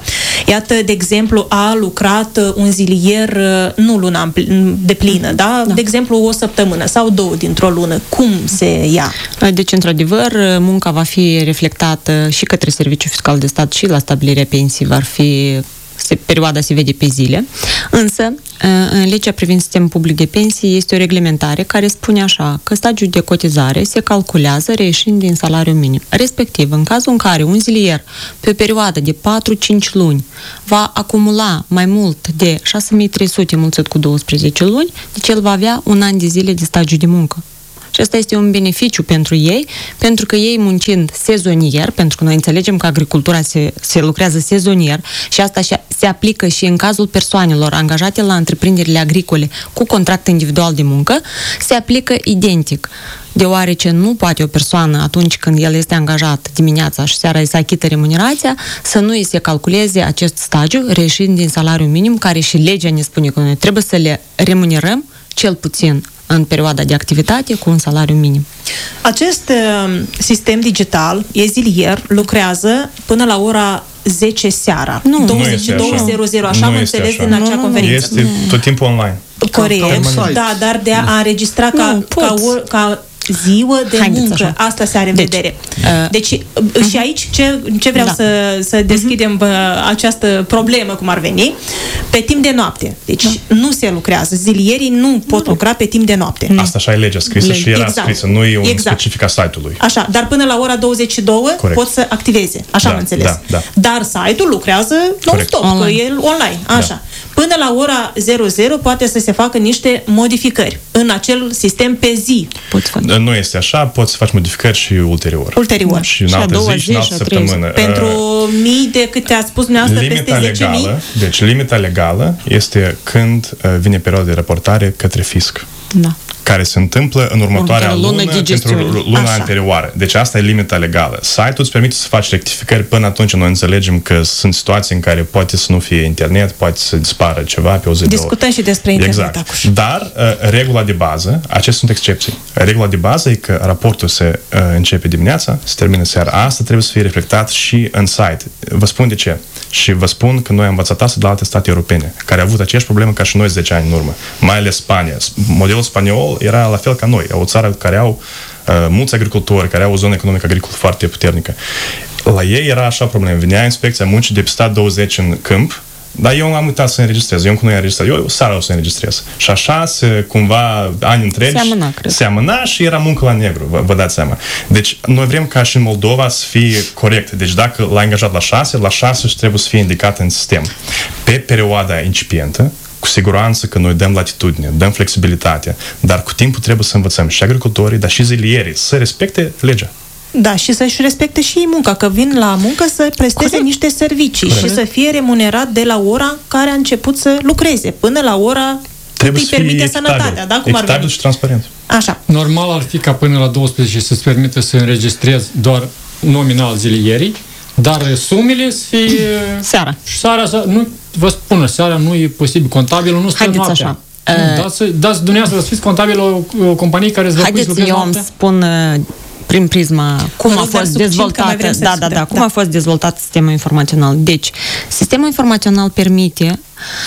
S2: Iată, de exemplu, a lucrat un zilier nu luna de plină, da? Da. De exemplu, o săptămână sau două dintr-o lună. Cum se ia?
S4: Deci, într-adevăr, munca va fi reflectată și către Serviciul Fiscal de Stat și la stabilirea pensiei va fi Se, perioada se vede pe zile, însă în legea privind sistemul public de pensii este o reglementare care spune așa, că stagiul de cotizare se calculează reieșind din salariul minim. Respectiv, în cazul în care un zilier pe o perioadă de patru-cinci luni va acumula mai mult de șase mii trei sute mulțit cu douăsprezece luni, deci el va avea un an de zile de stagiu de muncă. Și asta este un beneficiu pentru ei, pentru că ei muncind sezonier, pentru că noi înțelegem că agricultura se, se lucrează sezonier și asta se aplică și în cazul persoanelor angajate la întreprinderile agricole cu contract individual de muncă, se aplică identic. Deoarece nu poate o persoană, atunci când el este angajat dimineața și seara îi se achită remunerația, să nu îi se calculeze acest stagiu reieșind din salariul minim, care și legea ne spune că noi trebuie să le remunerăm cel puțin în perioada de activitate cu un salariu minim.
S2: Acest uh, sistem digital, e zilier, lucrează până la ora zece seara.
S4: Nu,
S2: douăzeci și două zero zero, așa am înțeles din acea
S3: nu,
S2: conferință.
S3: Este tot timpul online.
S2: Corect, da, dar de a înregistra ca,
S4: nu,
S2: ca, or, ca ziua de
S4: Haideți
S2: muncă.
S4: Așa.
S2: Asta se are în
S4: deci,
S2: vedere.
S4: Uh,
S2: deci, uh-huh. și aici ce, ce vreau da. să, să deschidem uh-huh. această problemă, cum ar veni, pe timp de noapte. Deci da. nu se lucrează. Zilierii nu pot nu. lucra pe timp de noapte.
S3: Asta așa e legea scrisă Lege. și era exact. scrisă, nu e un exact. specific a site-ului.
S2: Așa, dar până la ora douăzeci și două Corect. pot să activeze. Așa
S3: da,
S2: am înțeles.
S3: Da, da.
S2: Dar site-ul lucrează non-stop, că e online. Așa. Da. Până la ora zero zero poate să se facă niște modificări în acel sistem pe zi.
S3: Nu este așa, poți să faci modificări și ulterior.
S2: Ulterior.
S3: Și în altă zi și în altă săptămână.
S2: Pentru uh, mii de câte ați spus dumneavoastră, peste zece mii?
S3: Deci limita legală este când uh, vine perioada de raportare către fisc.
S4: Da.
S3: Care se întâmplă în următoarea lună, lună pentru luna Așa. anterioară. Deci asta e limita legală. Site-ul îți permite să faci rectificări până atunci. Noi înțelegem că sunt situații în care poate să nu fie internet, poate să dispară ceva pe o zi.
S2: Discutăm și despre internet.
S3: Exact.
S2: Acuș.
S3: Dar uh, regula de bază, acestea sunt excepții. Regula de bază e că raportul se uh, începe dimineața, se termină seara. Asta trebuie să fie reflectat și în site. Vă spun de ce. Și vă spun că noi am învățat asta de la alte state europene, care au avut aceeași problemă ca și noi zece ani în urmă. Mai ales Spania. Modelul spaniol era la fel ca noi, o țară care au uh, mulți agricultori, care au o zonă economică agricolă foarte puternică. La ei era așa problemă. Venea inspecția muncii de pe stat douăzeci în câmp, dar eu am uitat să înregistrez. Eu încă nu i-am înregistrat. Eu seara o să înregistrez. Și așa, se, cumva, ani întregi,
S4: seamăna, cred.
S3: seamăna și era muncă la negru, vă, vă dați seama. Deci, noi vrem ca și în Moldova să fie corect. Deci, dacă l-a angajat la șase, la șase și trebuie să fie indicat în sistem. Pe perioada incipientă, cu siguranță că noi dăm latitudine, dăm flexibilitate, dar cu timpul trebuie să învățăm și agricultorii, dar și zilierii să respecte legea.
S2: Da, și să-și respecte și ei munca, că vin la muncă să presteze Corect. niște servicii Corect. și să fie remunerat de la ora care a început să lucreze, până la ora
S3: trebuie
S2: cât îi permite echitabil. sănătatea. Da? Cum
S3: echitabil
S2: ar
S3: și transparent.
S2: Așa.
S5: Normal ar fi ca până la douăsprezece să-ți permite să înregistrezi doar nominal zilierii, dar sumele să fie...
S4: Seara.
S5: Și seara, nu, vă spun, seara nu e posibil. Contabilul nu stă
S4: Haideți
S5: noaptea.
S4: așa.
S5: Nu, dați, dați dumneavoastră să fiți contabil o, o companie care îți
S4: Haideți, eu îmi spun prin prisma cum a fost dezvoltat, da, da, da, cum a fost dezvoltat sistemul informațional. Deci, sistemul informațional permite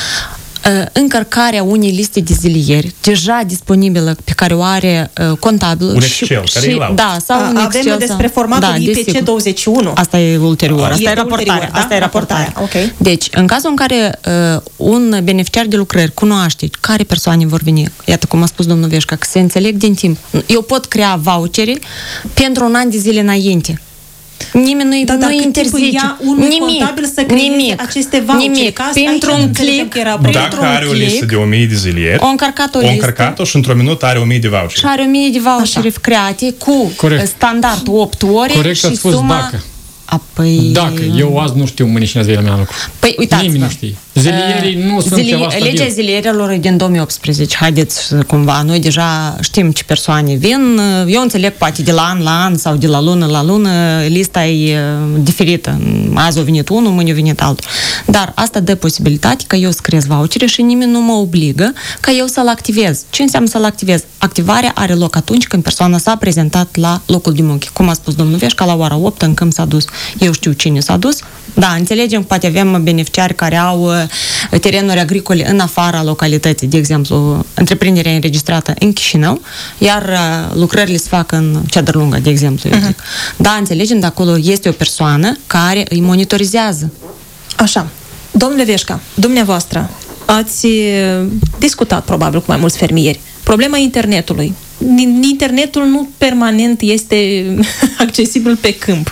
S4: încărcarea unei liste de zilieri deja disponibilă pe care o are uh, contabilul.
S3: Un Excel,
S2: și,
S3: care
S2: și,
S3: e
S2: da, sau A, un Excel. Avem despre formatul da, I P C douăzeci și unu.
S4: Asta e ulterior. Asta
S2: e,
S4: e raportarea.
S2: Ulterior, da?
S4: Asta e raportarea.
S2: Okay.
S4: Deci, în cazul în care uh, un beneficiar de lucrări cunoaște care persoane vor veni, iată cum a spus domnul Veșca, că se înțeleg din timp. Eu pot crea vouchere pentru un an de zile înainte. Nimeni nu-i,
S2: da,
S4: nu-i interzice.
S2: Ia unui
S4: nimic,
S2: contabil să creeze
S4: nimic,
S2: aceste vouchere.
S4: Nimic. Pentru un click,
S3: dacă are o listă de o mie de zilieri,
S4: o încărcat o,
S3: o încărcat-o și într-o minut are o mie de vouchere.
S4: Și are o mie de vouchere create cu Corect. standard opt ore
S5: Corect,
S4: și
S5: ați
S4: suma...
S5: Dacă.
S4: A, păi...
S5: Dacă. Eu azi nu știu mâine cine azi la mea lucru.
S4: Păi uitați-vă.
S5: Nimeni nu știe. Zilierii nu sunt
S4: Zili-
S5: ceva stabil.
S4: Legea zilierilor e din două mii optsprezece. Haideți cumva, noi deja știm ce persoane vin. Eu înțeleg poate de la an la an sau de la lună la lună, lista e diferită. Azi a venit unul, mâine a venit altul. Dar asta dă posibilitate ca eu să creez vouchere și nimeni nu mă obligă ca eu să-l activez. Ce înseamnă să-l activez? Activarea are loc atunci când persoana s-a prezentat la locul de muncă. Cum a spus domnul Veșca, la ora opt în câmp s-a dus. Eu știu cine s-a dus. Da, înțelegem, poate avem beneficiari care au terenuri agricole în afara localității, de exemplu, întreprinderea înregistrată în Chișinău, iar lucrările se fac în Ceadărlunga, de exemplu, eu zic. Uh-huh. Da, înțelegem, de acolo este o persoană care îi monitorizează.
S2: Așa. Domnule Veșca, dumneavoastră ați discutat probabil cu mai mulți fermieri. Problema internetului. Internetul nu permanent este accesibil pe câmp.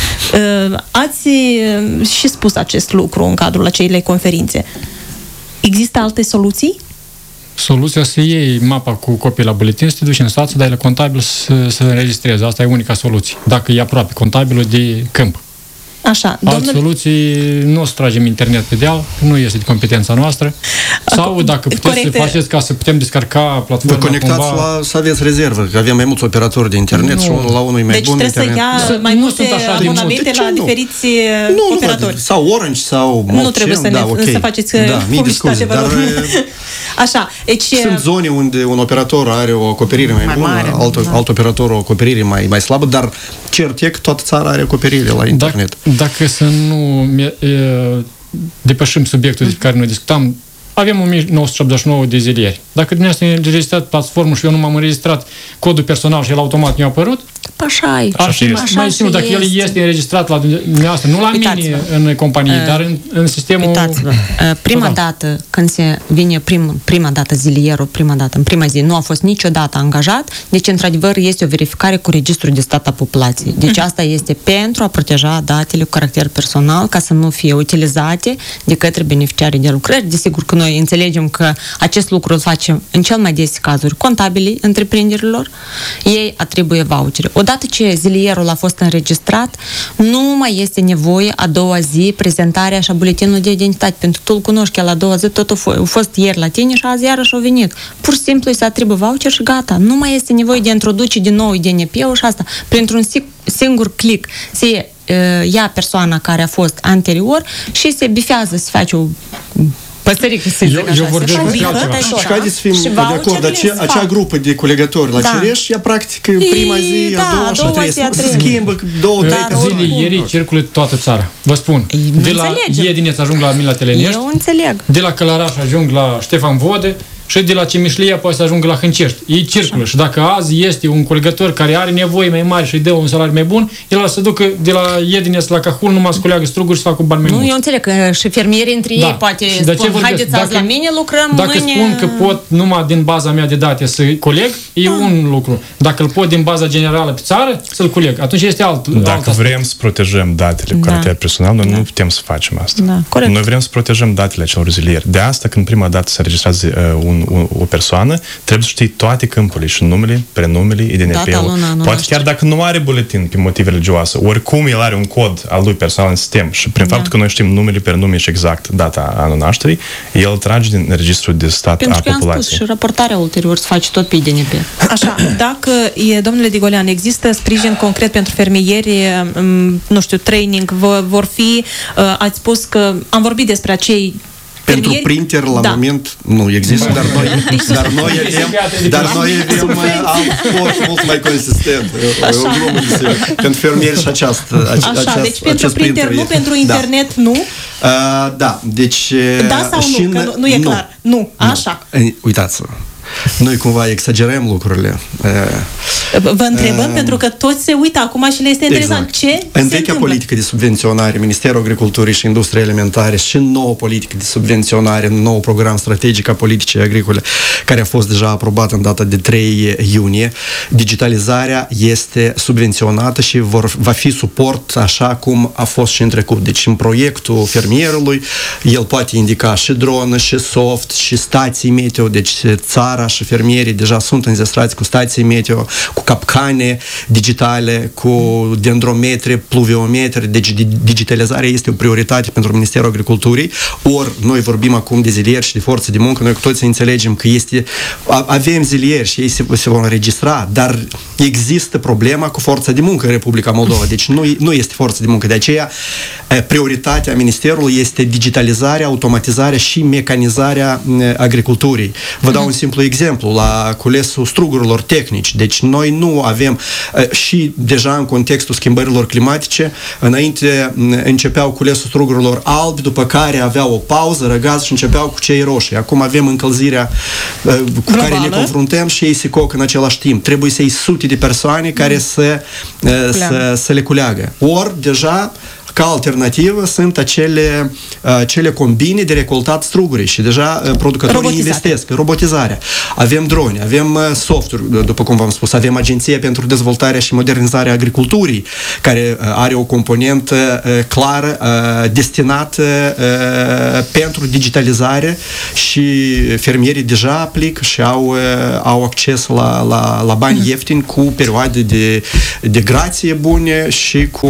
S2: Ați și spus acest lucru în cadrul acelei conferințe. Există alte soluții?
S5: Soluția să iei mapa cu copii la buletin, să te duci în stație, dai la contabil să, să înregistrezi. Asta e unica soluție. Dacă e aproape contabilul de câmp.
S2: Așa,
S5: Alte
S2: domnul...
S5: soluții, nu o să tragem internet pe deal, nu este de competența noastră. Sau dacă puteți Corect. să faceți ca să putem descarca platforma.
S6: Vă conectați
S5: cumva...
S6: la, să aveți rezervă, că avem mai mulți operatori de internet nu. și unul la unul e mai
S2: deci
S6: bun
S2: internet. Deci trebuie să ia mai
S5: nu
S2: multe abonamente la
S6: nu.
S2: diferiți
S6: nu,
S2: operatori.
S6: Nu, sau Orange sau Molcem.
S2: Nu trebuie să,
S6: da,
S2: ne,
S6: okay.
S2: să faceți
S6: da,
S2: publicitate, vă rog. Așa, deci...
S6: Sunt zone unde un operator are o acoperire mai, mai bună, mare, alt, da. alt operator o acoperire mai, mai slabă, dar cert e că toată țara are acoperire la internet.
S5: Dacă, dacă să nu e, depășim subiectul de care noi discutam, avem o mie nouă sute optzeci și nouă de zilieri. Dacă dumneavoastră ne înregistrat platformul și eu nu m-am înregistrat codul personal și el automat mi-a apărut,
S4: așa e.
S5: Ar fi mai simplu, dacă el este înregistrat la dumneavoastră, nu la mine în companie, uh, dar în, în sistemul...
S4: Uitați-vă, uh, prima dată, când se vine prim, prima dată zilierul, prima dată, în prima zi, nu a fost niciodată angajat, deci, într-adevăr, este o verificare cu Registrul de Stat a Populației. Deci asta este pentru a proteja datele cu caracter personal, ca să nu fie utilizate de către beneficiarii de lucrări. Desigur că noi înțelegem că acest lucru îl facem în cel mai des cazuri contabilii întreprinderilor, ei atribuie vouchere. Odată ce zilierul a fost înregistrat, nu mai este nevoie a doua zi prezentarea și a buletinului de identitate, pentru că tu îl cunoști, că la a doua zi tot a fost, a fost ieri la tine și azi iarăși a venit. Pur și simplu îi se atribuie voucher și gata. Nu mai este nevoie de a introduce din nou D N P-ul și asta. Printr-un singur click se ia persoana care a fost anterior și se bifează, se face o păsărică, să zic așa.
S5: Eu vorbesc despre altceva.
S6: Și haideți să fim de acord, acea, acea grupă de colegători la da. Cireș, ea practic prima zi,
S4: da,
S6: a doua și a treia, se schimbă două, trei
S5: zilierii circulă toată țara. Vă spun, de la Iedineț ajung la Mila Telenești,
S4: eu înțeleg.
S5: De la Călăraș ajung la Ștefan Vode și de la Cemișlia poate să ajungă la Hâncești. Ei circulă. Așa. Și dacă azi este un colegător care are nevoie mai mare și îi dă un salariu mai bun, el ar să ducă de la Iedineț la Cahul, numai să culeagă struguri și să facă bani mai
S4: nu,
S5: mulți.
S4: Eu înțeleg că și fermierii între da. Ei poate spun, haideți azi la mine lucrăm,
S5: dacă
S4: mâine...
S5: spun că pot numai din baza mea de date să coleg, e da. Un lucru. Dacă îl pot din baza generală pe țară, să-l coleg. Atunci este alt.
S3: Dacă alt vrem să protejăm datele cu da. Caracter personal, noi da. Nu putem să facem asta.
S4: Da.
S3: Noi vrem să protejăm datele acelor zilieri. De asta, când prima dată se registrează uh, un, un, o persoană, trebuie să știi toate câmpurile și numele, prenumele, I D N P-ul. Poate chiar dacă nu are buletin pe motive religioase, oricum el are un cod al lui personal în sistem și prin da. Faptul că noi știm numele, prenume și exact data anul nașterii, el trage din registrul de stat
S4: Pentru
S3: a populației.
S4: Pentru că am spus și raportarea ulterior să faci tot pe I D N P.
S2: Așa, dacă, e, domnule Digolean, există sprijin concret pentru fermieri, nu știu, training, vor fi, ați spus că am vorbit despre acei
S6: pentru printer, la da. Moment, nu există, dar noi, dar noi avem, dar noi avem alt fost mult mai consistent. Pentru fermieri și această,
S2: Așa,
S6: aceast,
S2: deci pentru printer
S6: printer
S2: nu,
S6: este.
S2: pentru internet
S6: da.
S2: Nu?
S6: Uh, da, deci...
S2: Da sau nu? Că nu, nu e clar. Nu, nu. Așa.
S6: Uitați-vă. Noi cumva exagerăm lucrurile.
S2: Vă întrebăm, uh, pentru că toți se uită acum și le este interesant.
S6: Exact.
S2: Ce
S6: în vechea politică de subvenționare, Ministerul Agriculturii și Industriei Alimentare și nouă politică de subvenționare, nou program strategic a politicii agricole, care a fost deja aprobat în data de trei iunie, digitalizarea este subvenționată și vor, va fi suport așa cum a fost și în trecut. Deci în proiectul fermierului, el poate indica și dronă, și soft, și stații meteo, deci țara și fermierii deja sunt înzestrați cu stații observații meteo, cu capcane digitale, cu dendrometri, pluviometri. Deci digitalizarea este o prioritate pentru Ministerul Agriculturii. Ori noi vorbim acum de zilieri și de forță de muncă, noi cu toții înțelegem că este, avem zilieri și ei se, se vor înregistra, dar există problema cu forța de muncă în Republica Moldova. Deci nu, nu este forță de muncă. De aceea, prioritatea Ministerului este digitalizarea, automatizarea și mecanizarea agriculturii. Vă dau un simplu exemplu, la culesul strugurilor tehnici. Deci noi nu avem, și deja în contextul schimbărilor climatice, înainte începeau culesul strugurilor albi, după care aveau o pauză, răgaz și începeau cu cei roșii. Acum avem încălzirea cu globală, care ne confruntăm și ei se coc în același timp. Trebuie să-i sute de persoane care să, să, să le culeagă. Ori, deja, ca alternativă sunt acele, acele combine de recoltat struguri și deja producătorii investesc. Robotizarea. Avem drone, avem softuri, după cum v-am spus, avem Agenția pentru Dezvoltarea și Modernizarea Agriculturii, care are o componentă clară, destinată pentru digitalizare și fermierii deja aplică și au, au acces la, la, la bani mm-hmm. ieftini cu perioade de, de grație bune și cu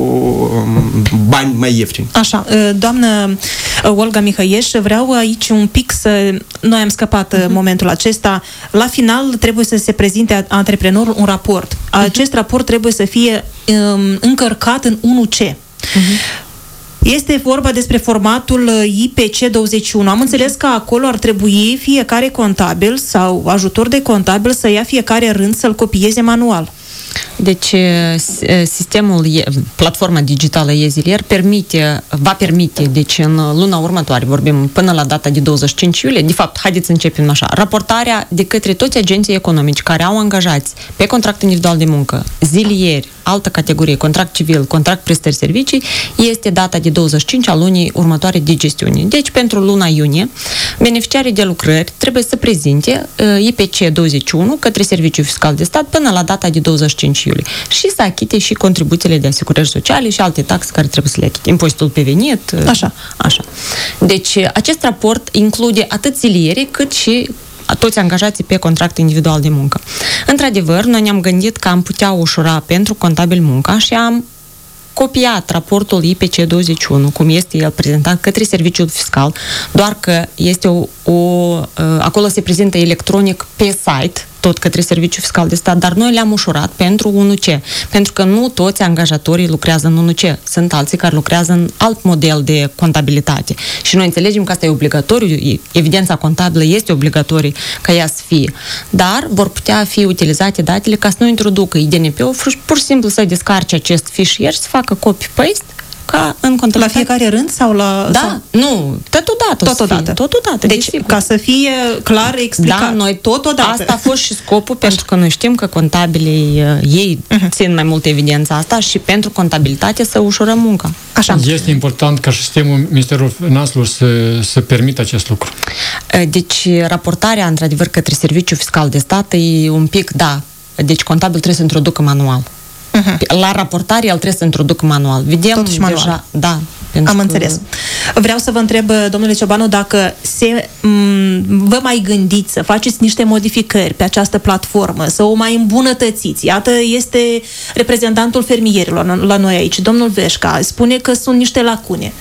S6: bani mai ieftini.
S2: Așa, doamnă Olga Mihăieș, vreau aici un pic să... Noi am scăpat uh-huh. momentul acesta. La final trebuie să se prezinte antreprenorul un raport. Acest uh-huh. raport trebuie să fie um, încărcat în unu C. Uh-huh. Este vorba despre formatul I P C douăzeci și unu. Am înțeles că acolo ar trebui fiecare contabil sau ajutor de contabil să ia fiecare rând să-l copieze manual.
S4: Deci, sistemul, platforma digitală e-zilier permite, va permite, deci în luna următoare, vorbim până la data de douăzeci și cinci iulie, de fapt, haideți să începem așa, raportarea de către toți agenții economici care au angajați pe contract individual de muncă, zilieri, altă categorie, contract civil, contract prestări servicii, este data de douăzeci și cinci a lunii următoare de gestiune. Deci, pentru luna iunie, beneficiarii de lucrări trebuie să prezinte I P C douăzeci și unu către Serviciul Fiscal de Stat până la data de douăzeci și cinci iulie și să achite și contribuțiile de asigurări sociale și alte taxe care trebuie să le achite. Impozitul pe venit.
S2: Așa.
S4: Așa. Deci, acest raport include atât zilierii cât și toți angajații pe contract individual de muncă. Într-adevăr, noi ne-am gândit că am putea ușura pentru contabil munca și am copiat raportul I P C douăzeci și unu, cum este el prezentat către Serviciul Fiscal, doar că este o, o acolo se prezintă electronic pe site, tot către Serviciul Fiscal de Stat, dar noi le-am ușurat pentru unu C, pentru că nu toți angajatorii lucrează în unu C. Sunt alții care lucrează în alt model de contabilitate. Și noi înțelegem că asta e obligatoriu, evidența contabilă este obligatorie ca ea să fie. Dar vor putea fi utilizate datele ca să nu introducă I D N P-ul, pur și simplu să descarce acest fișier, să facă copy-paste ca în
S2: la fiecare rând sau la...
S4: Da,
S2: sau...
S4: nu, totodată.
S2: Totodată.
S4: Totodată.
S2: Deci, de ca să fie clar explicat.
S4: Da, noi
S2: totodată.
S4: Asta a fost și scopul, pentru că noi știm că contabilii uh, ei uh-huh. țin mai mult evidența asta și pentru contabilitate să ușurăm munca.
S2: Așa.
S5: Este important ca sistemul Ministerului Finanțelor să, să permită acest lucru.
S4: Deci, raportarea, într-adevăr, către Serviciul Fiscal de Stat e un pic, da, deci contabil trebuie să introducă manual. Uh-huh. La raportare el trebuie să introducă manual. Vedem
S2: totuși manual.
S4: Deja, da.
S2: Am
S4: că...
S2: înțeles. Vreau să vă întreb, domnule Ciobanu, dacă se, m- vă mai gândiți să faceți niște modificări pe această platformă, să o mai îmbunătățiți. Iată, este reprezentantul fermierilor la noi aici, domnul Veșca, spune că sunt niște lacune.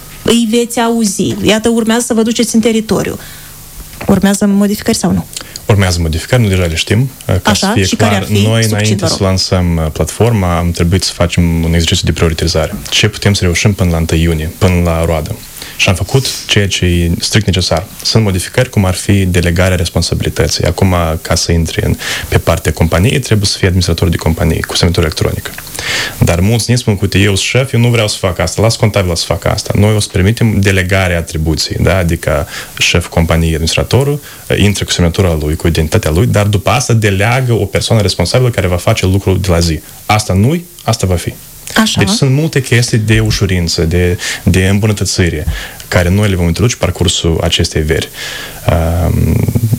S2: Îi veți auzi. Iată, urmează să vă duceți în teritoriu. Urmează modificări sau nu?
S3: Urmează modificări, nu deja le știm. Ca
S2: Așa,
S3: să fie
S2: și
S3: clar,
S2: care ar fi?
S3: noi,
S2: Succint,
S3: înainte să lansăm platforma, am trebuit să facem un exercițiu de prioritizare. Ce putem să reușim până la întâi iunie, până la roadă. Și am făcut ceea ce e strict necesar. Sunt modificări cum ar fi delegarea responsabilității. Acum, ca să intri în, pe partea companiei, trebuie să fii administrator de companie cu semnătură electronică. Dar mulți ne spun, uite, eu sunt șef, eu nu vreau să fac asta, las contabil să facă asta. Noi o să permitem delegarea atribuției, da? Adică șef companiei, administratorul, intră cu semnătura lui, cu identitatea lui, dar după asta deleagă o persoană responsabilă care va face lucrul de la zi. Asta nu-i, asta va fi.
S2: Așa.
S3: Deci sunt multe chestii de ușurință, de, de îmbunătățire, care noi le vom introduce parcursul acestei veri.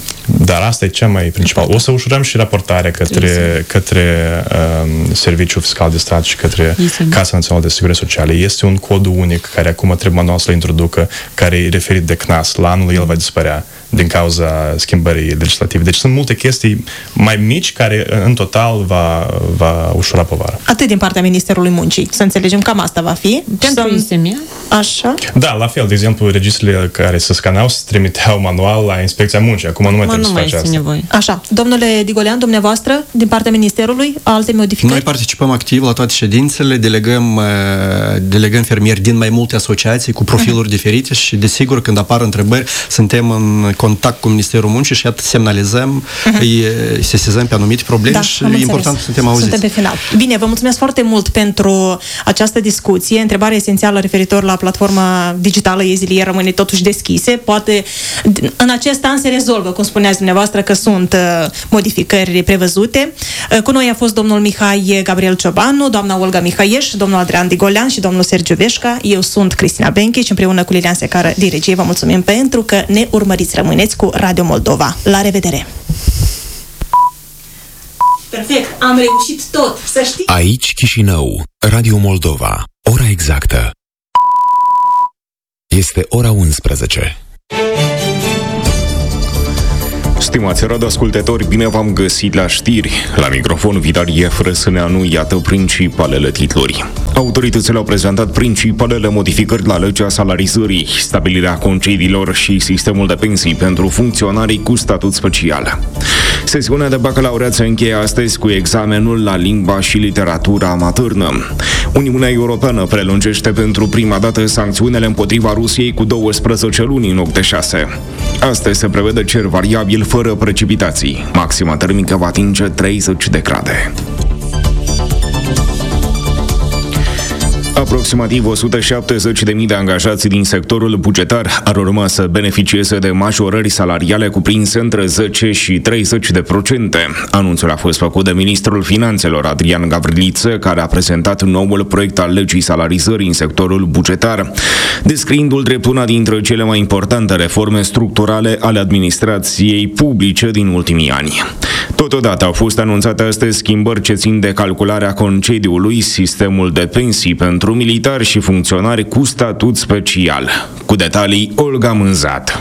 S3: Dar asta e cea mai principal. O să ușurăm și raportarea către, către um, Serviciul Fiscal de Stat și către Casa Națională de Asigurări Sociale. Este un cod unic care acum trebuie manual să-l introducă, care e referit de C N A S. La anul el va dispărea din cauza schimbării legislative. Deci sunt multe chestii mai mici care în total va, va ușura povara.
S2: Atât din partea Ministerului Muncii. Să înțelegem, cam asta va fi.
S4: Pentru I S M.
S2: Așa?
S3: Da, la fel. De exemplu, registrele care se scaneau se trimiteau manual la Inspecția Muncii. Acum nu mai trebuie
S4: nu
S3: să faci asta.
S4: Nevoie.
S2: Așa. Domnule Digolean, dumneavoastră, din partea Ministerului, alte modificări?
S6: Noi participăm activ la toate ședințele, delegăm, delegăm fermieri din mai multe asociații cu profiluri uh-huh. diferite și, desigur, când apar întrebări, suntem în contact cu Ministerul Muncii și atât semnalizăm, uh-huh. îi sesizăm pe anumite probleme da, și e important să suntem auziți.
S2: Suntem pe final. Bine, vă mulțumesc foarte mult pentru această discuție. Întrebarea esențială referitor la platforma digitală Ezilie rămâne totuși deschise. Poate în acest an se rezolvă, cum spuneați dumneavoastră, că sunt modificări prevăzute. Cu noi a fost domnul Mihai Gabriel Ciobanu, doamna Olga Mihaieș, domnul Adrian Digolean și domnul Sergiu Veșca. Eu sunt Cristina Benche și împreună cu Lilian Secară din regie vă mulțumim pentru că ne urmăriți. Rămâneți cu Radio Moldova. La revedere! Perfect, am reușit tot, să știi!
S1: Aici Chișinău, Radio Moldova. Ora exactă este ora unsprezece.
S7: Stimați radioascultători, bine v-am găsit la știri. La microfon Vitalie Frăsâneanu, iată principalele titluri. Autoritățile au prezentat principalele modificări la legea salarizării, stabilirea concediilor și sistemul de pensii pentru funcționarii cu statut special. Sesiunea de bacalaureat se încheie astăzi cu examenul la limba și literatura maternă. Uniunea Europeană prelungește pentru prima dată sancțiunile împotriva Rusiei cu douăsprezece luni în loc de șase. Astăzi se prevede cer variabil fără precipitații. Maxima termică va atinge treizeci de grade. Aproximativ o sută șaptezeci de mii de angajați din sectorul bugetar ar urma să beneficieze de majorări salariale cuprinse între zece și treizeci de procente. Anunțul a fost făcut de ministrul Finanțelor Adrian Gavriliță, care a prezentat noul proiect al legii salarizării în sectorul bugetar, descriindu-l drept una dintre cele mai importante reforme structurale ale administrației publice din ultimii ani. Totodată au fost anunțate astăzi schimbări ce țin de calcularea concediului, sistemul de pensii pentru militari și funcționari cu statut special. Cu detalii, Olga Mânzat.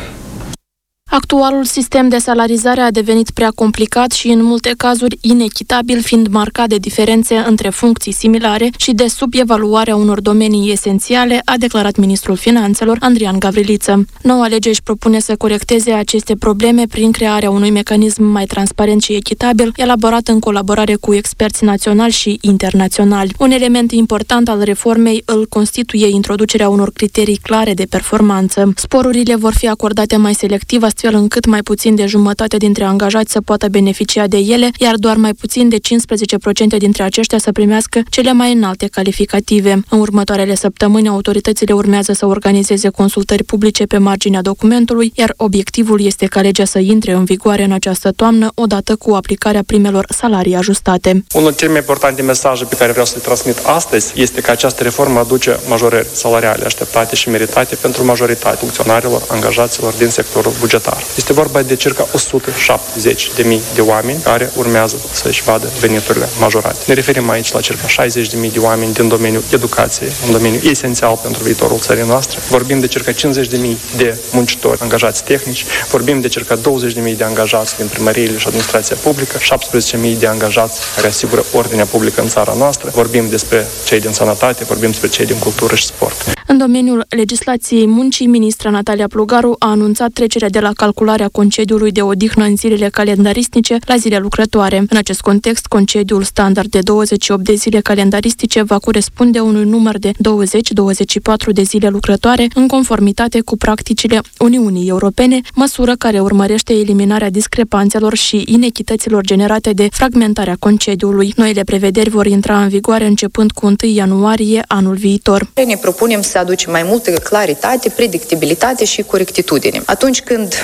S8: Actualul sistem de salarizare a devenit prea complicat și în multe cazuri inechitabil, fiind marcat de diferențe între funcții similare și de subevaluarea unor domenii esențiale, a declarat ministrul Finanțelor Adrian Gavriliță. Noua lege își propune să corecteze aceste probleme prin crearea unui mecanism mai transparent și echitabil, elaborat în colaborare cu experți naționali și internaționali. Un element important al reformei îl constituie introducerea unor criterii clare de performanță. Sporurile vor fi acordate mai selectiv, astfel încât mai puțin de jumătate dintre angajați să poată beneficia de ele, iar doar mai puțin de cincisprezece la sută dintre aceștia să primească cele mai înalte calificative. În următoarele săptămâni, autoritățile urmează să organizeze consultări publice pe marginea documentului, iar obiectivul este ca legea să intre în vigoare în această toamnă, odată cu aplicarea primelor salarii ajustate.
S9: Unul dintre cele mai importante mesaje pe care vreau să le transmit astăzi este că această reformă aduce majorări salariale așteptate și meritate pentru majoritatea funcționarilor, angajaților din sectorul bugetar. Este vorba de circa o sută șaptezeci de mii de oameni care urmează să-și vadă veniturile majorate. Ne referim aici la circa șaizeci de mii de oameni din domeniul educației, un domeniu esențial pentru viitorul țării noastre. Vorbim de circa cincizeci de mii de muncitori angajați tehnici, vorbim de circa douăzeci de mii de angajați din primăriile și administrația publică, șaptesprezece mii de angajați care asigură ordinea publică în țara noastră, vorbim despre cei din sănătate, vorbim despre cei din cultură și sport.
S8: În domeniul legislației muncii, ministra Natalia Plugaru a anunțat trecerea de la calcularea concediului de odihnă în zilele calendaristice la zile lucrătoare. În acest context, concediul standard de douăzeci și opt de zile calendaristice va corespunde unui număr de douăzeci - douăzeci și patru de zile lucrătoare, în conformitate cu practicile Uniunii Europene, măsură care urmărește eliminarea discrepanțelor și inechităților generate de fragmentarea concediului. Noile prevederi vor intra în vigoare începând cu întâi ianuarie anul viitor.
S10: Ne propunem să aducem mai multă claritate, predictibilitate și corectitudine. Atunci când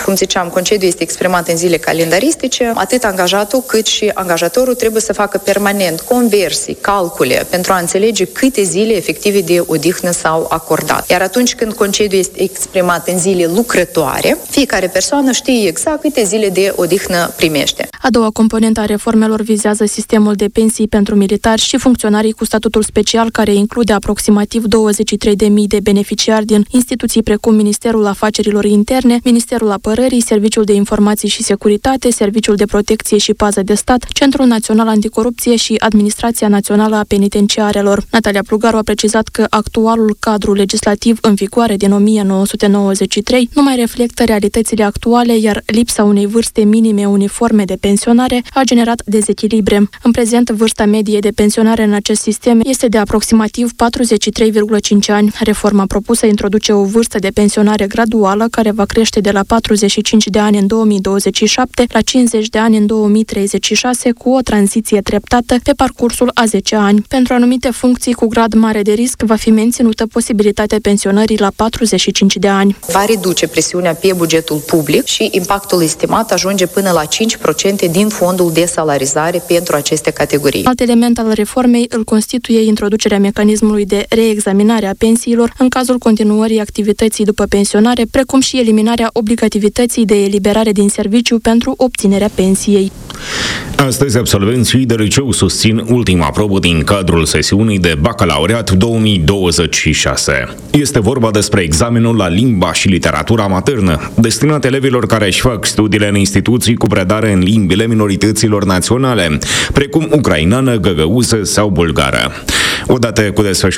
S10: cum ziceam, concediul este exprimat în zile calendaristice, atât angajatul cât și angajatorul trebuie să facă permanent conversii, calcule, pentru a înțelege câte zile efective de odihnă s-au acordat. Iar atunci când concediul este exprimat în zile lucrătoare, fiecare persoană știe exact câte zile de odihnă primește.
S8: A doua componentă a reformelor vizează sistemul de pensii pentru militari și funcționarii cu statutul special, care include aproximativ douăzeci și trei de mii de beneficiari din instituții precum Ministerul Afacerilor Interne, Ministerul Apărării, Serviciul de Informații și Securitate, Serviciul de Protecție și Pază de Stat, Centrul Național Anticorupție și Administrația Națională a Penitenciarelor. Natalia Plugaru a precizat că actualul cadru legislativ în vigoare din o mie nouă sute nouăzeci și trei nu mai reflectă realitățile actuale, iar lipsa unei vârste minime uniforme de pensionare a generat dezechilibre. În prezent, vârsta medie de pensionare în acest sistem este de aproximativ patruzeci și trei virgulă cinci ani. Reforma propusă introduce o vârstă de pensionare graduală care va crește de la patruzeci și cinci de ani în două mii douăzeci și șapte la cincizeci de ani în două mii treizeci și șase, cu o tranziție treptată pe parcursul a zece ani. Pentru anumite funcții cu grad mare de risc va fi menținută posibilitatea pensionării la patruzeci și cinci de ani.
S10: Va reduce presiunea pe bugetul public și impactul estimat ajunge până la cinci la sută din fondul de salarizare pentru aceste categorii.
S8: Alt element al reformei îl constituie introducerea mecanismului de reexaminare a pensiilor în cazul continuării activității după pensionare, precum și eliminarea obligativității de eliberare din serviciu pentru obținerea pensiei.
S7: Astăzi, absolvenții de liceu susțin ultima probă din cadrul sesiunii de bacalaureat două mii douăzeci și șase. Este vorba despre examenul la limba și literatura maternă, destinat elevilor care își fac studiile în instituții cu predare în limbile minorităților naționale, precum ucrainană, găgăuză sau bulgară. Odată cu desfășurarea